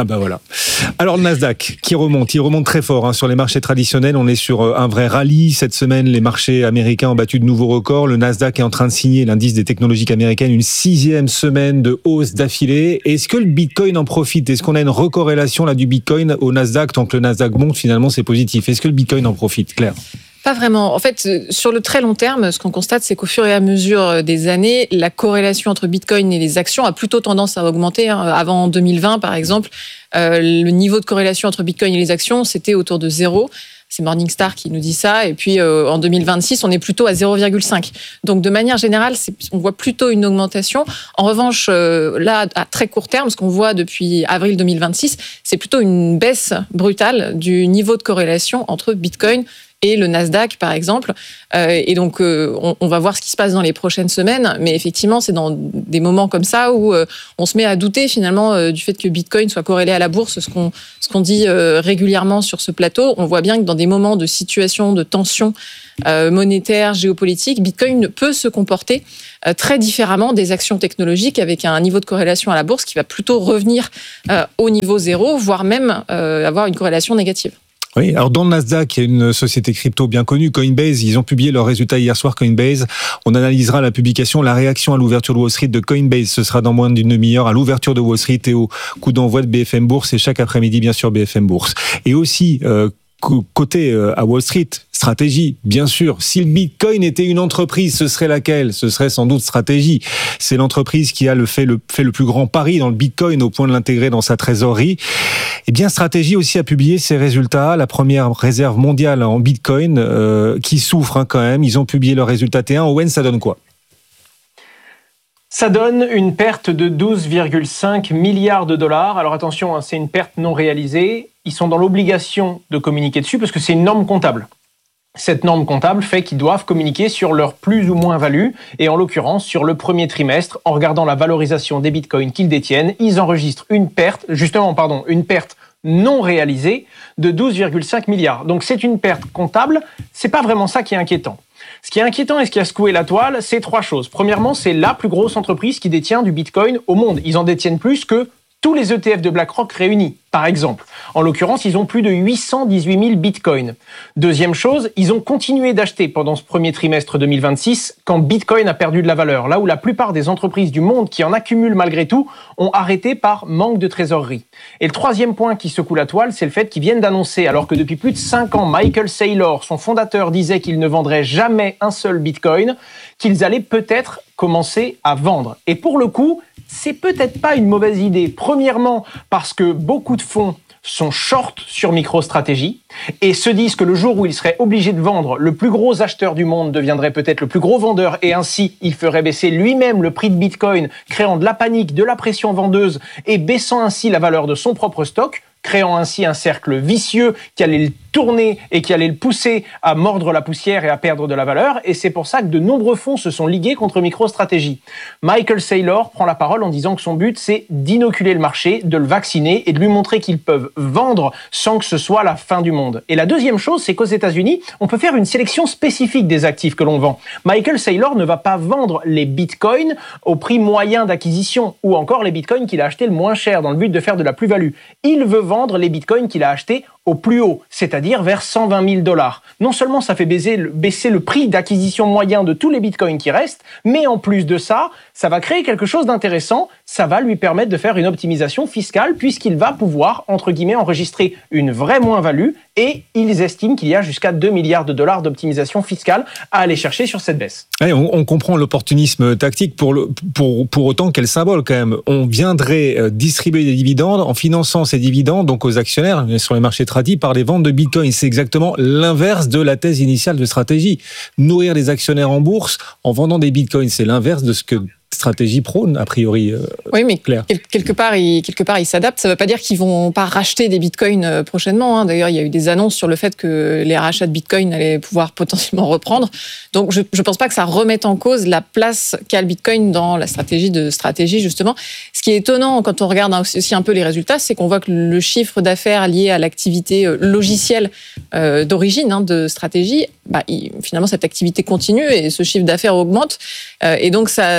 I: Ah bah voilà. Alors le Nasdaq qui remonte, il remonte très fort sur les marchés traditionnels. On est sur un vrai rallye. Cette semaine, les marchés américains ont battu de nouveaux records. Le Nasdaq est en train de signer, l'indice des technologies américaines, une 6e semaine de hausse d'affilée. Est-ce que le Bitcoin en profite ? Est-ce qu'on a une recorrélation là du Bitcoin au Nasdaq ? Tant que le Nasdaq monte, finalement, c'est positif. Est-ce que le Bitcoin en profite, Claire ?
J: Pas vraiment. En fait, sur le très long terme, ce qu'on constate, c'est qu'au fur et à mesure des années, la corrélation entre Bitcoin et les actions a plutôt tendance à augmenter. Avant 2020, par exemple, le niveau de corrélation entre Bitcoin et les actions, c'était autour de 0. C'est Morningstar qui nous dit ça. Et puis, en 2026, on est plutôt à 0,5. Donc, de manière générale, on voit plutôt une augmentation. En revanche, là, à très court terme, ce qu'on voit depuis avril 2026, c'est plutôt une baisse brutale du niveau de corrélation entre Bitcoin et le Nasdaq, par exemple. Et donc, on va voir ce qui se passe dans les prochaines semaines. Mais effectivement, c'est dans des moments comme ça où on se met à douter, finalement, du fait que Bitcoin soit corrélé à la bourse, ce qu'on dit régulièrement sur ce plateau. On voit bien que dans des moments de situation, de tension monétaire, géopolitique, Bitcoin peut se comporter très différemment des actions technologiques, avec un niveau de corrélation à la bourse qui va plutôt revenir au niveau 0, voire même avoir une corrélation négative.
I: Oui, alors dans le Nasdaq, il y a une société crypto bien connue, Coinbase. Ils ont publié leurs résultats hier soir, Coinbase. On analysera la publication, la réaction à l'ouverture de Wall Street de Coinbase. Ce sera dans moins d'une demi-heure à l'ouverture de Wall Street et au coup d'envoi de BFM Bourse. Et chaque après-midi, bien sûr, BFM Bourse. Et aussi, côté à Wall Street, stratégie, bien sûr. Si le Bitcoin était une entreprise, ce serait laquelle ? Ce serait sans doute Stratégie. C'est l'entreprise qui a fait le plus grand pari dans le Bitcoin au point de l'intégrer dans sa trésorerie. Eh bien, Stratégie aussi a publié ses résultats. La première réserve mondiale en Bitcoin qui souffre quand même. Ils ont publié leurs résultats T1. Owen, ça donne quoi ?
L: Ça donne une perte de 12,5 milliards de dollars. Alors attention, c'est une perte non réalisée. Ils sont dans l'obligation de communiquer dessus parce que c'est une norme comptable. Cette norme comptable fait qu'ils doivent communiquer sur leur plus ou moins value et en l'occurrence sur le premier trimestre, en regardant la valorisation des bitcoins qu'ils détiennent, ils enregistrent une perte non réalisée de 12,5 milliards. Donc c'est une perte comptable, c'est pas vraiment ça qui est inquiétant. Ce qui est inquiétant et ce qui a secoué la toile, c'est 3 choses. Premièrement, c'est la plus grosse entreprise qui détient du bitcoin au monde. Ils en détiennent plus que tous les ETF de BlackRock réunis, par exemple. En l'occurrence, ils ont plus de 818 000 bitcoins. Deuxième chose, ils ont continué d'acheter pendant ce premier trimestre 2026 quand Bitcoin a perdu de la valeur. Là où la plupart des entreprises du monde qui en accumulent malgré tout ont arrêté par manque de trésorerie. Et le troisième point qui secoue la toile, c'est le fait qu'ils viennent d'annoncer, alors que depuis plus de 5 ans, Michael Saylor, son fondateur, disait qu'il ne vendrait jamais un seul bitcoin, qu'ils allaient peut-être commencer à vendre. Et pour le coup, c'est peut-être pas une mauvaise idée. Premièrement, parce que beaucoup de fonds sont short sur MicroStrategy et se disent que le jour où ils seraient obligés de vendre, le plus gros acheteur du monde deviendrait peut-être le plus gros vendeur et ainsi il ferait baisser lui-même le prix de Bitcoin, créant de la panique, de la pression vendeuse et baissant ainsi la valeur de son propre stock, créant ainsi un cercle vicieux qui allait le tourner et qui allait le pousser à mordre la poussière et à perdre de la valeur. Et c'est pour ça que de nombreux fonds se sont ligués contre MicroStrategy. Michael Saylor prend la parole en disant que son but, c'est d'inoculer le marché, de le vacciner et de lui montrer qu'ils peuvent vendre sans que ce soit la fin du monde. Et la deuxième chose, c'est qu'aux États-Unis, on peut faire une sélection spécifique des actifs que l'on vend. Michael Saylor ne va pas vendre les bitcoins au prix moyen d'acquisition ou encore les bitcoins qu'il a achetés le moins cher dans le but de faire de la plus-value. Il veut vendre les bitcoins qu'il a achetés au plus haut, c'est-à-dire vers 120 000 $. Non seulement ça fait baisser le prix d'acquisition moyen de tous les bitcoins qui restent, mais en plus de ça, ça va créer quelque chose d'intéressant, ça va lui permettre de faire une optimisation fiscale puisqu'il va pouvoir, entre guillemets, enregistrer une vraie moins-value et ils estiment qu'il y a jusqu'à 2 milliards de dollars d'optimisation fiscale à aller chercher sur cette baisse.
I: Ouais, on comprend l'opportunisme tactique pour autant quel symbole quand même. On viendrait distribuer des dividendes en finançant ces dividendes donc aux actionnaires sur les marchés tradis par les ventes de Bitcoin. C'est exactement l'inverse de la thèse initiale de Stratégie. Nourrir les actionnaires en bourse en vendant des Bitcoins, c'est l'inverse de ce que Stratégie prône, a priori.
J: Oui, mais
I: Claire.
J: Quelque part, ils s'adaptent. Ça ne veut pas dire qu'ils vont pas racheter des bitcoins prochainement. D'ailleurs, il y a eu des annonces sur le fait que les rachats de bitcoin allaient pouvoir potentiellement reprendre. Donc, je ne pense pas que ça remette en cause la place qu'a le bitcoin dans la stratégie de Stratégie, justement. Ce qui est étonnant quand on regarde aussi un peu les résultats, c'est qu'on voit que le chiffre d'affaires lié à l'activité logicielle d'origine de Stratégie, finalement, cette activité continue et ce chiffre d'affaires augmente. Et donc, ça crée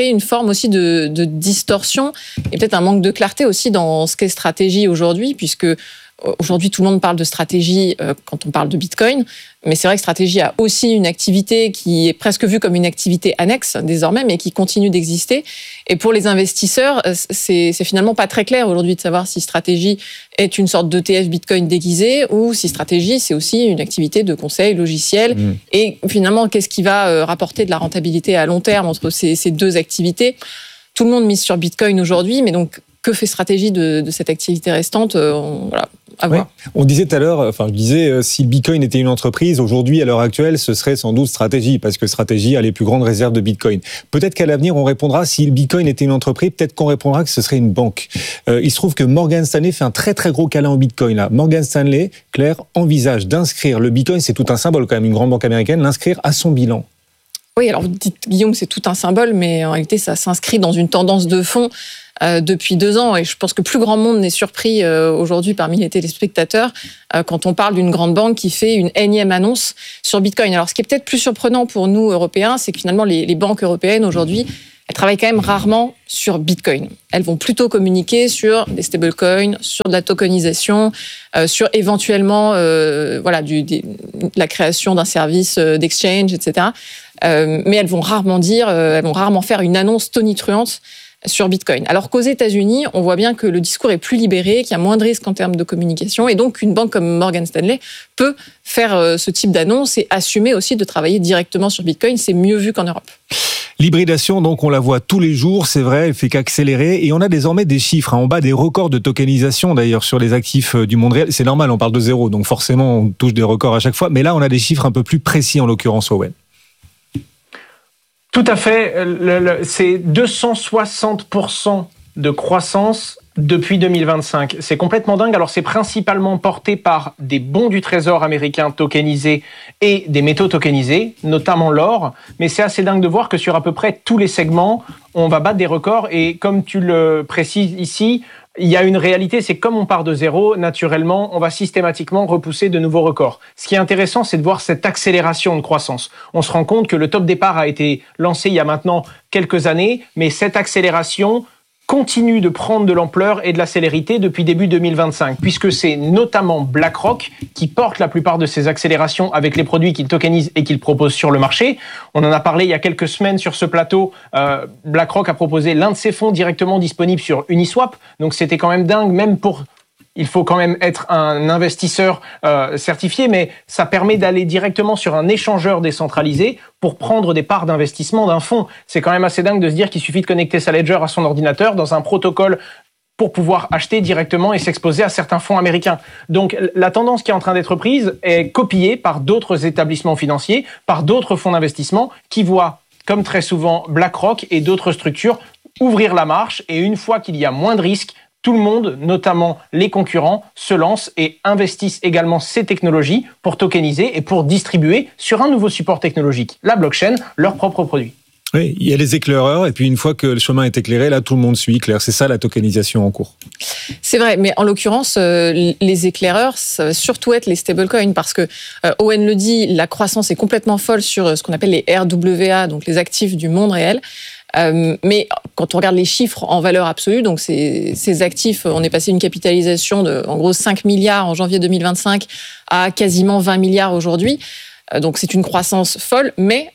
J: créer une forme aussi de distorsion et peut-être un manque de clarté aussi dans ce qu'est stratégie aujourd'hui, puisque aujourd'hui tout le monde parle de stratégie quand on parle de Bitcoin, mais c'est vrai que stratégie a aussi une activité qui est presque vue comme une activité annexe désormais, mais qui continue d'exister. Et pour les investisseurs, c'est finalement pas très clair aujourd'hui de savoir si stratégie est une sorte d'ETF Bitcoin déguisé ou si stratégie c'est aussi une activité de conseil logiciel. Et finalement, qu'est-ce qui va rapporter de la rentabilité à long terme entre ces deux activités? Tout le monde mise sur Bitcoin aujourd'hui, mais donc que fait stratégie de cette activité restante? Voilà.
I: Oui. On disait tout à l'heure, si Bitcoin était une entreprise, aujourd'hui, à l'heure actuelle, ce serait sans doute stratégie, parce que stratégie a les plus grandes réserves de Bitcoin. Peut-être qu'à l'avenir, on répondra, si Bitcoin était une entreprise, peut-être qu'on répondra que ce serait une banque. Il se trouve que Morgan Stanley fait un très très gros câlin au Bitcoin, là. Morgan Stanley, Claire, envisage d'inscrire le Bitcoin, c'est tout un symbole quand même, une grande banque américaine, l'inscrire à son bilan.
J: Oui, alors vous dites, Guillaume, c'est tout un symbole, mais en réalité, ça s'inscrit dans une tendance de fond depuis 2 ans. Et je pense que plus grand monde n'est surpris aujourd'hui parmi les téléspectateurs quand on parle d'une grande banque qui fait une énième annonce sur Bitcoin. Alors, ce qui est peut-être plus surprenant pour nous, Européens, c'est que finalement, les banques européennes, aujourd'hui, elles travaillent quand même rarement sur Bitcoin. Elles vont plutôt communiquer sur des stablecoins, sur de la tokenisation, sur éventuellement la création d'un service d'exchange, etc. Mais elles vont rarement faire une annonce tonitruante sur Bitcoin. Alors qu'aux États-Unis, on voit bien que le discours est plus libéré, qu'il y a moins de risques en termes de communication, et donc une banque comme Morgan Stanley peut faire ce type d'annonce et assumer aussi de travailler directement sur Bitcoin. C'est mieux vu qu'en Europe.
I: L'hybridation, donc, on la voit tous les jours, c'est vrai, elle fait qu'accélérer, et on a désormais des chiffres, en bas des records de tokenisation, d'ailleurs, sur les actifs du monde réel. C'est normal, on parle de zéro, donc forcément, on touche des records à chaque fois, mais là, on a des chiffres un peu plus précis, en l'occurrence, Owen.
L: Tout à fait. C'est 260% de croissance depuis 2025. C'est complètement dingue. Alors, c'est principalement porté par des bons du Trésor américain tokenisés et des métaux tokenisés, notamment l'or. Mais c'est assez dingue de voir que sur à peu près tous les segments, on va battre des records. Et comme tu le précises ici, il y a une réalité, c'est que comme on part de zéro, naturellement, on va systématiquement repousser de nouveaux records. Ce qui est intéressant, c'est de voir cette accélération de croissance. On se rend compte que le top départ a été lancé il y a maintenant quelques années, mais cette accélération continue de prendre de l'ampleur et de la célérité depuis début 2025, puisque c'est notamment BlackRock qui porte la plupart de ces accélérations avec les produits qu'il tokenise et qu'il propose sur le marché. On en a parlé il y a quelques semaines sur ce plateau. BlackRock a proposé l'un de ses fonds directement disponible sur Uniswap, donc c'était quand même dingue, même pour... Il faut quand même être un investisseur certifié, mais ça permet d'aller directement sur un échangeur décentralisé pour prendre des parts d'investissement d'un fonds. C'est quand même assez dingue de se dire qu'il suffit de connecter sa Ledger à son ordinateur dans un protocole pour pouvoir acheter directement et s'exposer à certains fonds américains. Donc la tendance qui est en train d'être prise est copiée par d'autres établissements financiers, par d'autres fonds d'investissement qui voient, comme très souvent BlackRock et d'autres structures, ouvrir la marche, et une fois qu'il y a moins de risques, tout le monde, notamment les concurrents, se lancent et investissent également ces technologies pour tokeniser et pour distribuer sur un nouveau support technologique, la blockchain, leurs propres produits.
I: Oui, il y a les éclaireurs, et puis une fois que le chemin est éclairé, là, tout le monde suit, Claire. C'est ça, la tokenisation en cours.
J: C'est vrai, mais en l'occurrence, les éclaireurs, ça va surtout être les stablecoins, parce que Owen le dit, la croissance est complètement folle sur ce qu'on appelle les RWA, donc les actifs du monde réel. Mais quand on regarde les chiffres en valeur absolue, donc ces actifs, on est passé d'une capitalisation de, en gros, 5 milliards en janvier 2025 à quasiment 20 milliards aujourd'hui. Donc c'est une croissance folle, mais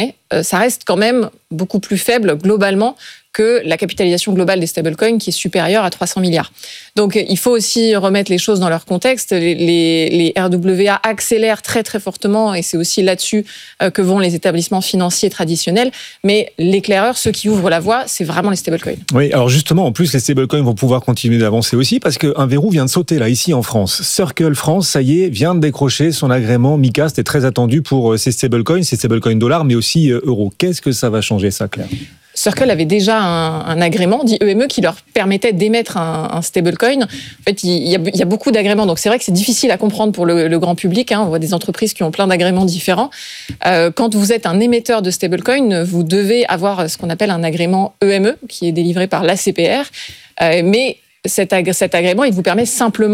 J: ça reste quand même beaucoup plus faible globalement que la capitalisation globale des stablecoins qui est supérieure à 300 milliards. Donc il faut aussi remettre les choses dans leur contexte. Les RWA accélèrent très très fortement, et c'est aussi là-dessus que vont les établissements financiers traditionnels. Mais l'éclaireur, ceux qui ouvrent la voie, c'est vraiment les stablecoins.
I: Oui, alors justement, en plus, les stablecoins vont pouvoir continuer d'avancer aussi, parce qu'un verrou vient de sauter là, ici en France. Circle France, ça y est, vient de décrocher son agrément MiCA. C'était très attendu pour ces stablecoins dollars, mais aussi euros. Qu'est-ce que ça va changer, ça, Claire ?
J: Circle avait déjà un agrément, dit EME, qui leur permettait d'émettre un stablecoin. En fait, il y a beaucoup d'agréments, donc c'est vrai que c'est difficile à comprendre pour le grand public. On voit des entreprises qui ont plein d'agréments différents. Quand vous êtes un émetteur de stablecoin, vous devez avoir ce qu'on appelle un agrément EME, qui est délivré par l'ACPR. Mais cet agrément, il vous permet simplement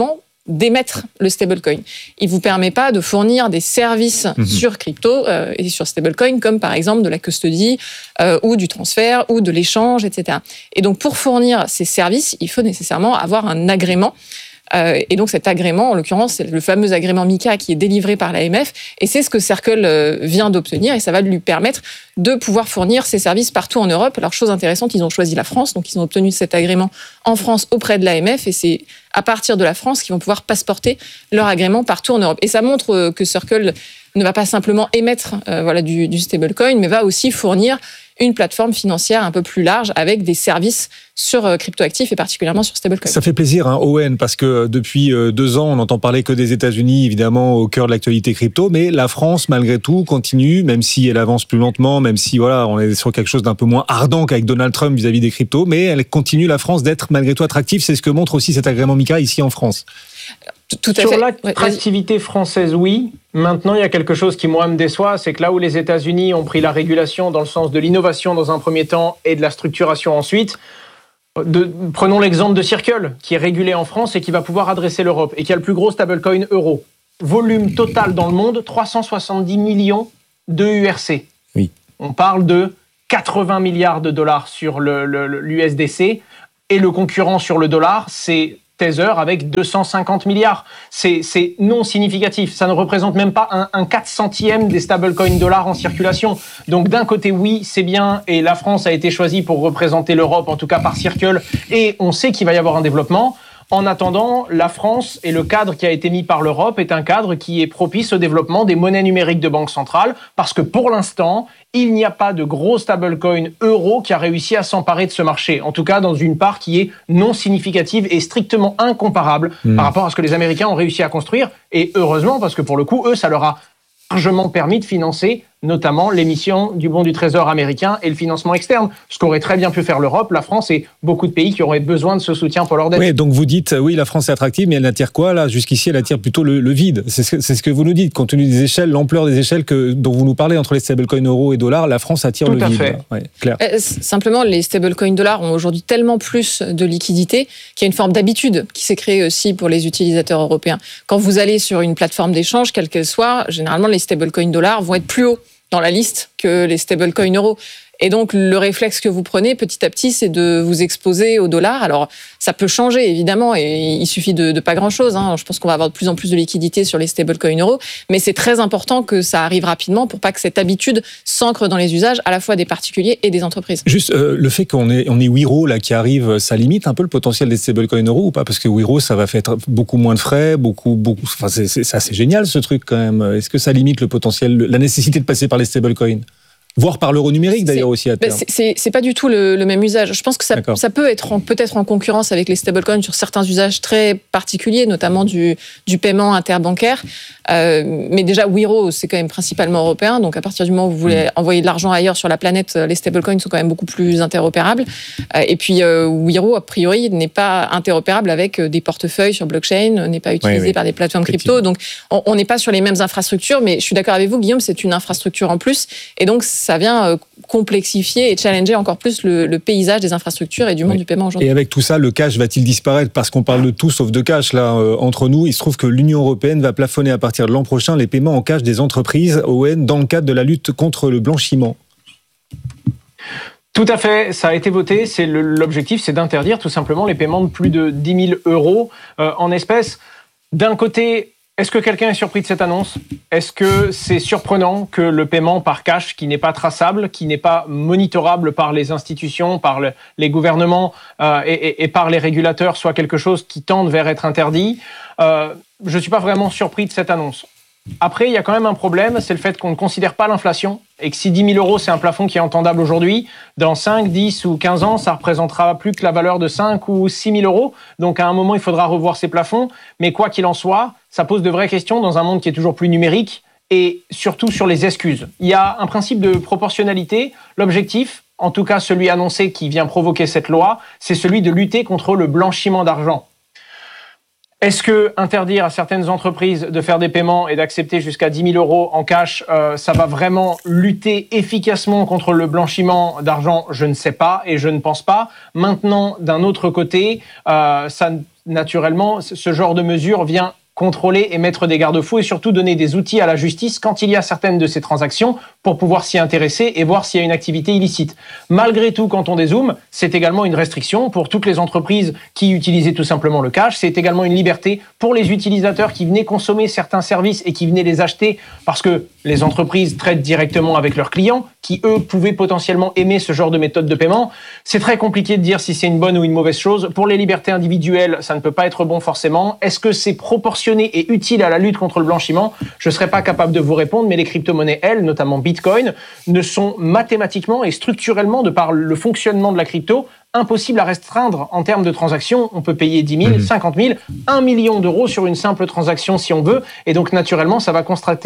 J: d'émettre le stablecoin. Il vous permet pas de fournir des services sur crypto et sur stablecoin, comme par exemple de la custody ou du transfert ou de l'échange, etc. Et donc pour fournir ces services, il faut nécessairement avoir un agrément. Et donc cet agrément, en l'occurrence, c'est le fameux agrément MiCA qui est délivré par l'AMF, et c'est ce que Circle vient d'obtenir, et ça va lui permettre de pouvoir fournir ses services partout en Europe. Alors, chose intéressante, ils ont choisi la France, donc ils ont obtenu cet agrément en France auprès de l'AMF, et c'est à partir de la France qu'ils vont pouvoir passeporter leur agrément partout en Europe. Et ça montre que Circle ne va pas simplement émettre du stablecoin, mais va aussi fournir une plateforme financière un peu plus large avec des services sur cryptoactifs et particulièrement sur stablecoin.
I: Ça fait plaisir, Owen, parce que depuis 2 ans, on n'entend parler que des États-Unis, évidemment, au cœur de l'actualité crypto, mais la France, malgré tout, continue, même si elle avance plus lentement, même si on est sur quelque chose d'un peu moins ardent qu'avec Donald Trump vis-à-vis des cryptos, mais elle continue, la France, d'être malgré tout attractive. C'est ce que montre aussi cet agrément MiCA ici en France.
L: Tout à fait. Sur l'attractivité française, oui. Maintenant, il y a quelque chose qui, moi, me déçoit, c'est que là où les États-Unis ont pris la régulation dans le sens de l'innovation dans un premier temps et de la structuration ensuite, prenons l'exemple de Circle, qui est régulé en France et qui va pouvoir adresser l'Europe, et qui a le plus gros stablecoin euro. Volume total dans le monde, 370 millions de URC.
I: Oui.
L: On parle de 80 milliards de dollars sur l'USDC, et le concurrent sur le dollar, c'est Tether avec 250 milliards. C'est non significatif. Ça ne représente même pas un 4/100e des stablecoins dollars en circulation. Donc d'un côté, oui, c'est bien, et la France a été choisie pour représenter l'Europe, en tout cas par Circle, et on sait qu'il va y avoir un développement. En attendant, la France et le cadre qui a été mis par l'Europe est un cadre qui est propice au développement des monnaies numériques de banque centrale, parce que pour l'instant, il n'y a pas de gros stablecoin euro qui a réussi à s'emparer de ce marché. En tout cas, dans une part qui est non significative et strictement incomparable par rapport à ce que les Américains ont réussi à construire. Et heureusement, parce que pour le coup, eux, ça leur a largement permis de financer notamment l'émission du bon du Trésor américain et le financement externe, ce qu'aurait très bien pu faire l'Europe, la France et beaucoup de pays qui auraient besoin de ce soutien pour leur dette.
I: Oui, donc vous dites, oui, la France est attractive, mais elle attire quoi là? Jusqu'ici, elle attire plutôt le vide. C'est ce que vous nous dites, compte tenu des échelles, l'ampleur des échelles dont vous nous parlez entre les stablecoins euros et dollars, la France attire le vide.
L: Tout à fait.
I: Ouais, clair.
J: Simplement, les stablecoins dollars ont aujourd'hui tellement plus de liquidité qu'il y a une forme d'habitude qui s'est créée aussi pour les utilisateurs européens. Quand vous allez sur une plateforme d'échange, quelle qu'elle soit, généralement, les stablecoins dollars vont être plus hauts dans la liste que les stablecoins euros. Et donc, le réflexe que vous prenez petit à petit, c'est de vous exposer au dollar. Alors, ça peut changer, évidemment, et il suffit de pas grand-chose. Je pense qu'on va avoir de plus en plus de liquidités sur les stablecoins euros, mais c'est très important que ça arrive rapidement pour pas que cette habitude s'ancre dans les usages, à la fois des particuliers et des entreprises.
I: Juste, le fait qu'on ait Wero là, qui arrive, ça limite un peu le potentiel des stablecoins euros ou pas? Parce que Wero, ça va faire beaucoup moins de frais, enfin, c'est assez génial, ce truc, quand même. Est-ce que ça limite le potentiel, la nécessité de passer par les stablecoins? Voire par l'euro numérique d'ailleurs aussi à terme.
J: C'est pas du tout le même usage. Je pense que ça peut être peut-être en concurrence avec les stablecoins sur certains usages très particuliers, notamment du paiement interbancaire. Mais déjà, Wero, c'est quand même principalement européen. Donc à partir du moment où vous voulez envoyer de l'argent ailleurs sur la planète, les stablecoins sont quand même beaucoup plus interopérables. Et puis Wero, a priori, n'est pas interopérable avec des portefeuilles sur blockchain, n'est pas utilisé par des plateformes crypto. Donc on n'est pas sur les mêmes infrastructures. Mais je suis d'accord avec vous, Guillaume, c'est une infrastructure en plus. Et donc ça vient complexifier et challenger encore plus le paysage des infrastructures et du monde du paiement aujourd'hui.
I: Et avec tout ça, le cash va-t-il disparaître? Parce qu'on parle de tout sauf de cash là entre nous. Il se trouve que l'Union européenne va plafonner à partir de l'an prochain les paiements en cash des entreprises Owen dans le cadre de la lutte contre le blanchiment.
L: Tout à fait, ça a été voté. L'objectif, c'est d'interdire tout simplement les paiements de plus de 10 000 euros en espèces. D'un côté, est-ce que quelqu'un est surpris de cette annonce? Est-ce que c'est surprenant que le paiement par cash, qui n'est pas traçable, qui n'est pas monitorable par les institutions, par les gouvernements et par les régulateurs, soit quelque chose qui tende vers être interdit? Je ne suis pas vraiment surpris de cette annonce. Après, il y a quand même un problème, c'est le fait qu'on ne considère pas l'inflation et que si 10 000 euros, c'est un plafond qui est entendable aujourd'hui, dans 5, 10 ou 15 ans, ça représentera plus que la valeur de 5 ou 6 000 euros. Donc, à un moment, il faudra revoir ces plafonds. Mais quoi qu'il en soit, ça pose de vraies questions dans un monde qui est toujours plus numérique et surtout sur les excuses. Il y a un principe de proportionnalité. L'objectif, en tout cas celui annoncé qui vient provoquer cette loi, c'est celui de lutter contre le blanchiment d'argent. Est-ce que interdire à certaines entreprises de faire des paiements et d'accepter jusqu'à 10 000 euros en cash, ça va vraiment lutter efficacement contre le blanchiment d'argent? Je ne sais pas et je ne pense pas. Maintenant, d'un autre côté, ça naturellement, ce genre de mesure vient contrôler et mettre des garde-fous et surtout donner des outils à la justice quand il y a certaines de ces transactions pour pouvoir s'y intéresser et voir s'il y a une activité illicite. Malgré tout, quand on dézoome, c'est également une restriction pour toutes les entreprises qui utilisaient tout simplement le cash. C'est également une liberté pour les utilisateurs qui venaient consommer certains services et qui venaient les acheter parce que les entreprises traitent directement avec leurs clients qui, eux, pouvaient potentiellement aimer ce genre de méthode de paiement. C'est très compliqué de dire si c'est une bonne ou une mauvaise chose. Pour les libertés individuelles, ça ne peut pas être bon forcément. Est-ce que c'est proportionné et utile à la lutte contre le blanchiment? Je ne serais pas capable de vous répondre, mais les crypto-monnaies, elles, notamment Bitcoin, ne sont mathématiquement et structurellement, de par le fonctionnement de la crypto, impossible à restreindre en termes de transactions. On peut payer 10 000, 50 000, 1 million d'euros sur une simple transaction si on veut. Et donc, naturellement, ça va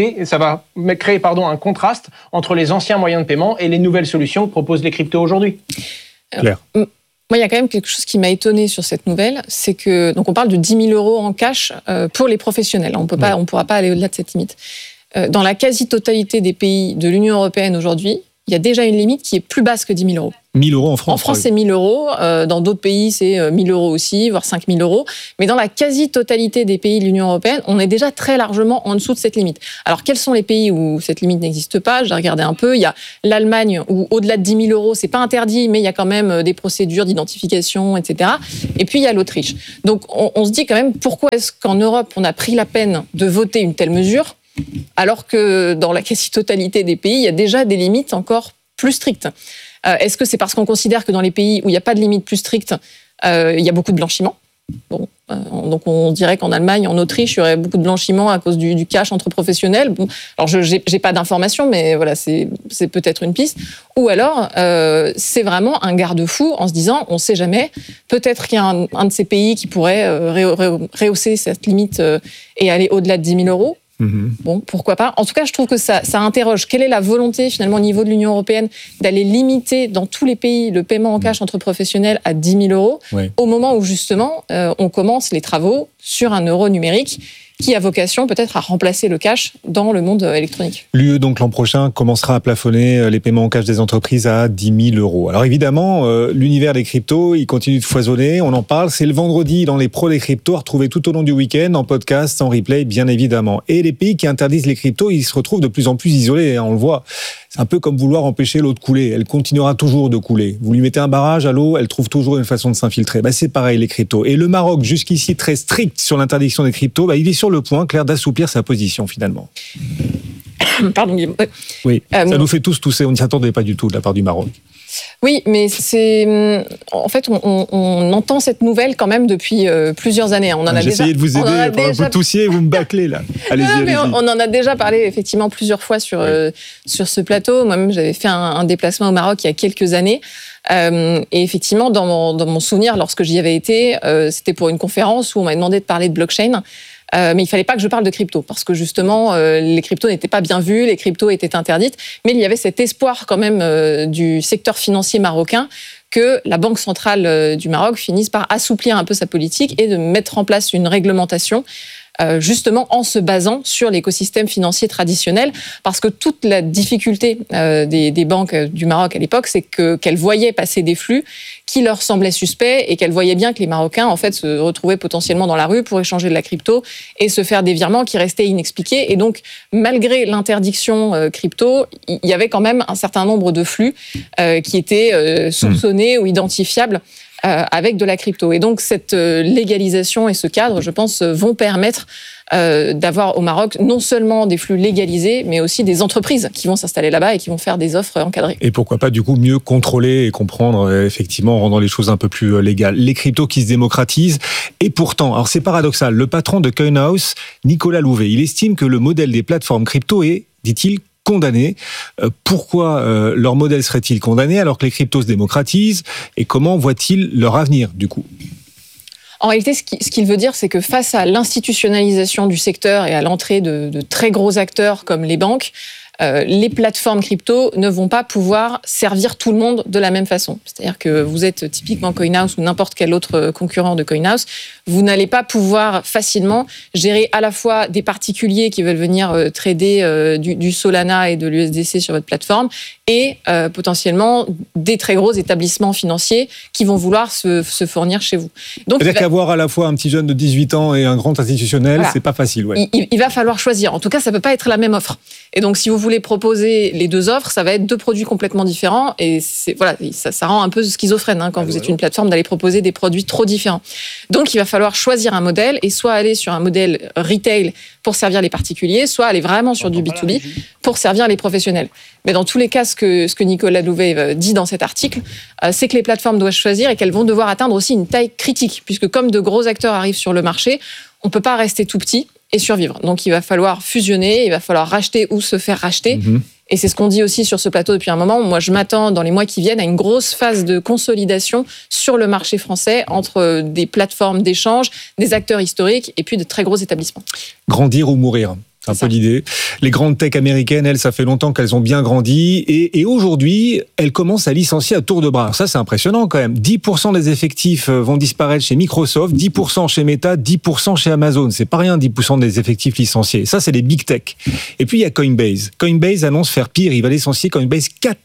L: créer un contraste entre les anciens moyens de paiement et les nouvelles solutions que proposent les cryptos aujourd'hui.
I: Claire.
J: Moi, il y a quand même quelque chose qui m'a étonné sur cette nouvelle, c'est que, donc on parle de 10 000 euros en cash pour les professionnels. On ne pourra pas aller au-delà de cette limite. Dans la quasi-totalité des pays de l'Union européenne aujourd'hui, il y a déjà une limite qui est plus basse que 10 000 euros.
I: 1 000 euros en France.
J: En France, c'est 1 000 euros. Dans d'autres pays, c'est 1 000 euros aussi, voire 5 000 euros. Mais dans la quasi-totalité des pays de l'Union européenne, on est déjà très largement en dessous de cette limite. Alors, quels sont les pays où cette limite n'existe pas? J'ai regardé un peu. Il y a l'Allemagne, où au-delà de 10 000 euros, c'est pas interdit, mais il y a quand même des procédures d'identification, etc. Et puis, il y a l'Autriche. Donc, on se dit quand même, pourquoi est-ce qu'en Europe, on a pris la peine de voter une telle mesure, alors que dans la quasi-totalité des pays, il y a déjà des limites encore plus strictes? Est-ce que c'est parce qu'on considère que dans les pays où il n'y a pas de limite plus stricte, il y a beaucoup de blanchiment? Bon, donc on dirait qu'en Allemagne, en Autriche, il y aurait beaucoup de blanchiment à cause du cash entre professionnels. Bon, alors j'ai pas d'informations, mais voilà, c'est peut-être une piste. Ou alors, c'est vraiment un garde-fou en se disant, on ne sait jamais, peut-être qu'il y a un de ces pays qui pourrait rehausser cette limite et aller au-delà de 10 000 euros. Bon, pourquoi pas. En tout cas, je trouve que ça interroge. Quelle est la volonté, finalement, au niveau de l'Union européenne, d'aller limiter dans tous les pays le paiement en cash entre professionnels à 10 000 euros, au moment où, justement, on commence les travaux sur un euro numérique qui a vocation peut-être à remplacer le cash dans le monde électronique.
I: L'UE, donc l'an prochain, commencera à plafonner les paiements en cash des entreprises à 10 000 euros. Alors évidemment, l'univers des cryptos, il continue de foisonner, on en parle, c'est le vendredi dans les pros des cryptos, à retrouver tout au long du week-end, en podcast, en replay, bien évidemment. Et les pays qui interdisent les cryptos, ils se retrouvent de plus en plus isolés, on le voit. C'est un peu comme vouloir empêcher l'eau de couler. Elle continuera toujours de couler. Vous lui mettez un barrage à l'eau, elle trouve toujours une façon de s'infiltrer. C'est pareil, les cryptos. Et le Maroc, jusqu'ici très strict sur l'interdiction des cryptos, il est sur le point, Claire, d'assouplir sa position, finalement.
J: Pardon, Guillaume.
I: Oui, ça nous fait tous tousser. On n'y s'attendait pas du tout de la part du Maroc.
J: Oui, mais en fait, on entend cette nouvelle quand même depuis plusieurs années.
I: J'ai essayé de vous aider pendant que vous toussiez et vous me bâclez là. Allez-y.
J: On en a déjà parlé effectivement plusieurs fois sur ce plateau. Moi-même, j'avais fait un déplacement au Maroc il y a quelques années. Et effectivement, dans mon souvenir, lorsque j'y avais été, c'était pour une conférence où on m'a demandé de parler de blockchain. Mais il fallait pas que je parle de crypto parce que justement les cryptos n'étaient pas bien vus, les cryptos étaient interdites, mais il y avait cet espoir quand même du secteur financier marocain que la Banque centrale du Maroc finisse par assouplir un peu sa politique et de mettre en place une réglementation justement en se basant sur l'écosystème financier traditionnel, parce que toute la difficulté des banques du Maroc à l'époque, c'est qu'elles voyaient passer des flux qui leur semblaient suspects et qu'elles voyaient bien que les Marocains en fait se retrouvaient potentiellement dans la rue pour échanger de la crypto et se faire des virements qui restaient inexpliqués. Et donc, malgré l'interdiction crypto, il y avait quand même un certain nombre de flux qui étaient soupçonnés ou identifiables avec de la crypto. Et donc, cette légalisation et ce cadre, je pense, vont permettre d'avoir au Maroc non seulement des flux légalisés, mais aussi des entreprises qui vont s'installer là-bas et qui vont faire des offres encadrées.
I: Et pourquoi pas, du coup, mieux contrôler et comprendre, effectivement, en rendant les choses un peu plus légales. Les cryptos qui se démocratisent. Et pourtant, alors c'est paradoxal, le patron de Coinhouse, Nicolas Louvet, il estime que le modèle des plateformes crypto est, dit-il, condamné. Pourquoi leur modèle serait-il condamné alors que les cryptos se démocratisent? Et comment voit-il leur avenir, du coup?
J: En réalité, ce qu'il veut dire, c'est que face à l'institutionnalisation du secteur et à l'entrée de très gros acteurs comme les banques, les plateformes crypto ne vont pas pouvoir servir tout le monde de la même façon. C'est-à-dire que vous êtes typiquement CoinHouse ou n'importe quel autre concurrent de CoinHouse, vous n'allez pas pouvoir facilement gérer à la fois des particuliers qui veulent venir trader du Solana et de l'USDC sur votre plateforme et potentiellement des très gros établissements financiers qui vont vouloir se fournir chez vous. Donc,
I: c'est-à-dire qu'avoir à la fois un petit jeune de 18 ans et un grand institutionnel, voilà, c'est pas facile. Ouais.
J: Il va falloir choisir. En tout cas, ça peut pas être la même offre. Et donc, si vous voulez proposer les deux offres, ça va être deux produits complètement différents. Et ça rend un peu schizophrène quand vous êtes une plateforme d'aller proposer des produits trop différents. Donc, il va falloir choisir un modèle et soit aller sur un modèle retail pour servir les particuliers, soit aller vraiment sur du B2B pour servir les professionnels. Mais dans tous les cas, ce que Nicolas Louvet dit dans cet article, c'est que les plateformes doivent choisir et qu'elles vont devoir atteindre aussi une taille critique, puisque comme de gros acteurs arrivent sur le marché, on ne peut pas rester tout petit et survivre. Donc il va falloir fusionner, il va falloir racheter ou se faire racheter. Et c'est ce qu'on dit aussi sur ce plateau depuis un moment. Moi, je m'attends dans les mois qui viennent à une grosse phase de consolidation sur le marché français entre des plateformes d'échange, des acteurs historiques et puis de très gros établissements.
I: Grandir ou mourir. C'est un peu l'idée. Les grandes tech américaines, elles, ça fait longtemps qu'elles ont bien grandi et aujourd'hui, elles commencent à licencier à tour de bras. Alors ça, c'est impressionnant quand même. 10% des effectifs vont disparaître chez Microsoft, 10% chez Meta, 10% chez Amazon. C'est pas rien, 10% des effectifs licenciés. Ça, c'est les big tech. Et puis, il y a Coinbase. Coinbase annonce faire pire. Il va licencier Coinbase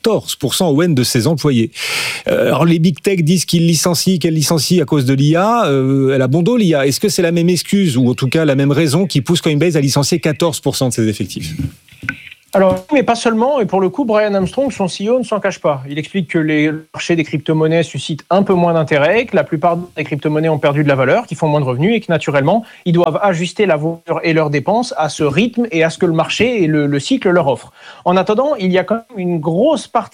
I: 14% au de ses employés. Alors, les big tech disent qu'elles licencient à cause de l'IA. Elle a bon dos, l'IA. Est-ce que c'est la même excuse ou en tout cas la même raison qui pousse Coinbase à licencier 14% de ses effectifs?
L: Alors, mais pas seulement, et pour le coup, Brian Armstrong, son CEO, ne s'en cache pas. Il explique que les marchés des crypto-monnaies suscitent un peu moins d'intérêt, que la plupart des crypto-monnaies ont perdu de la valeur, qu'ils font moins de revenus et que naturellement, ils doivent ajuster la valeur et leurs dépenses à ce rythme et à ce que le marché et le cycle leur offrent. En attendant, il y a quand même une grosse partie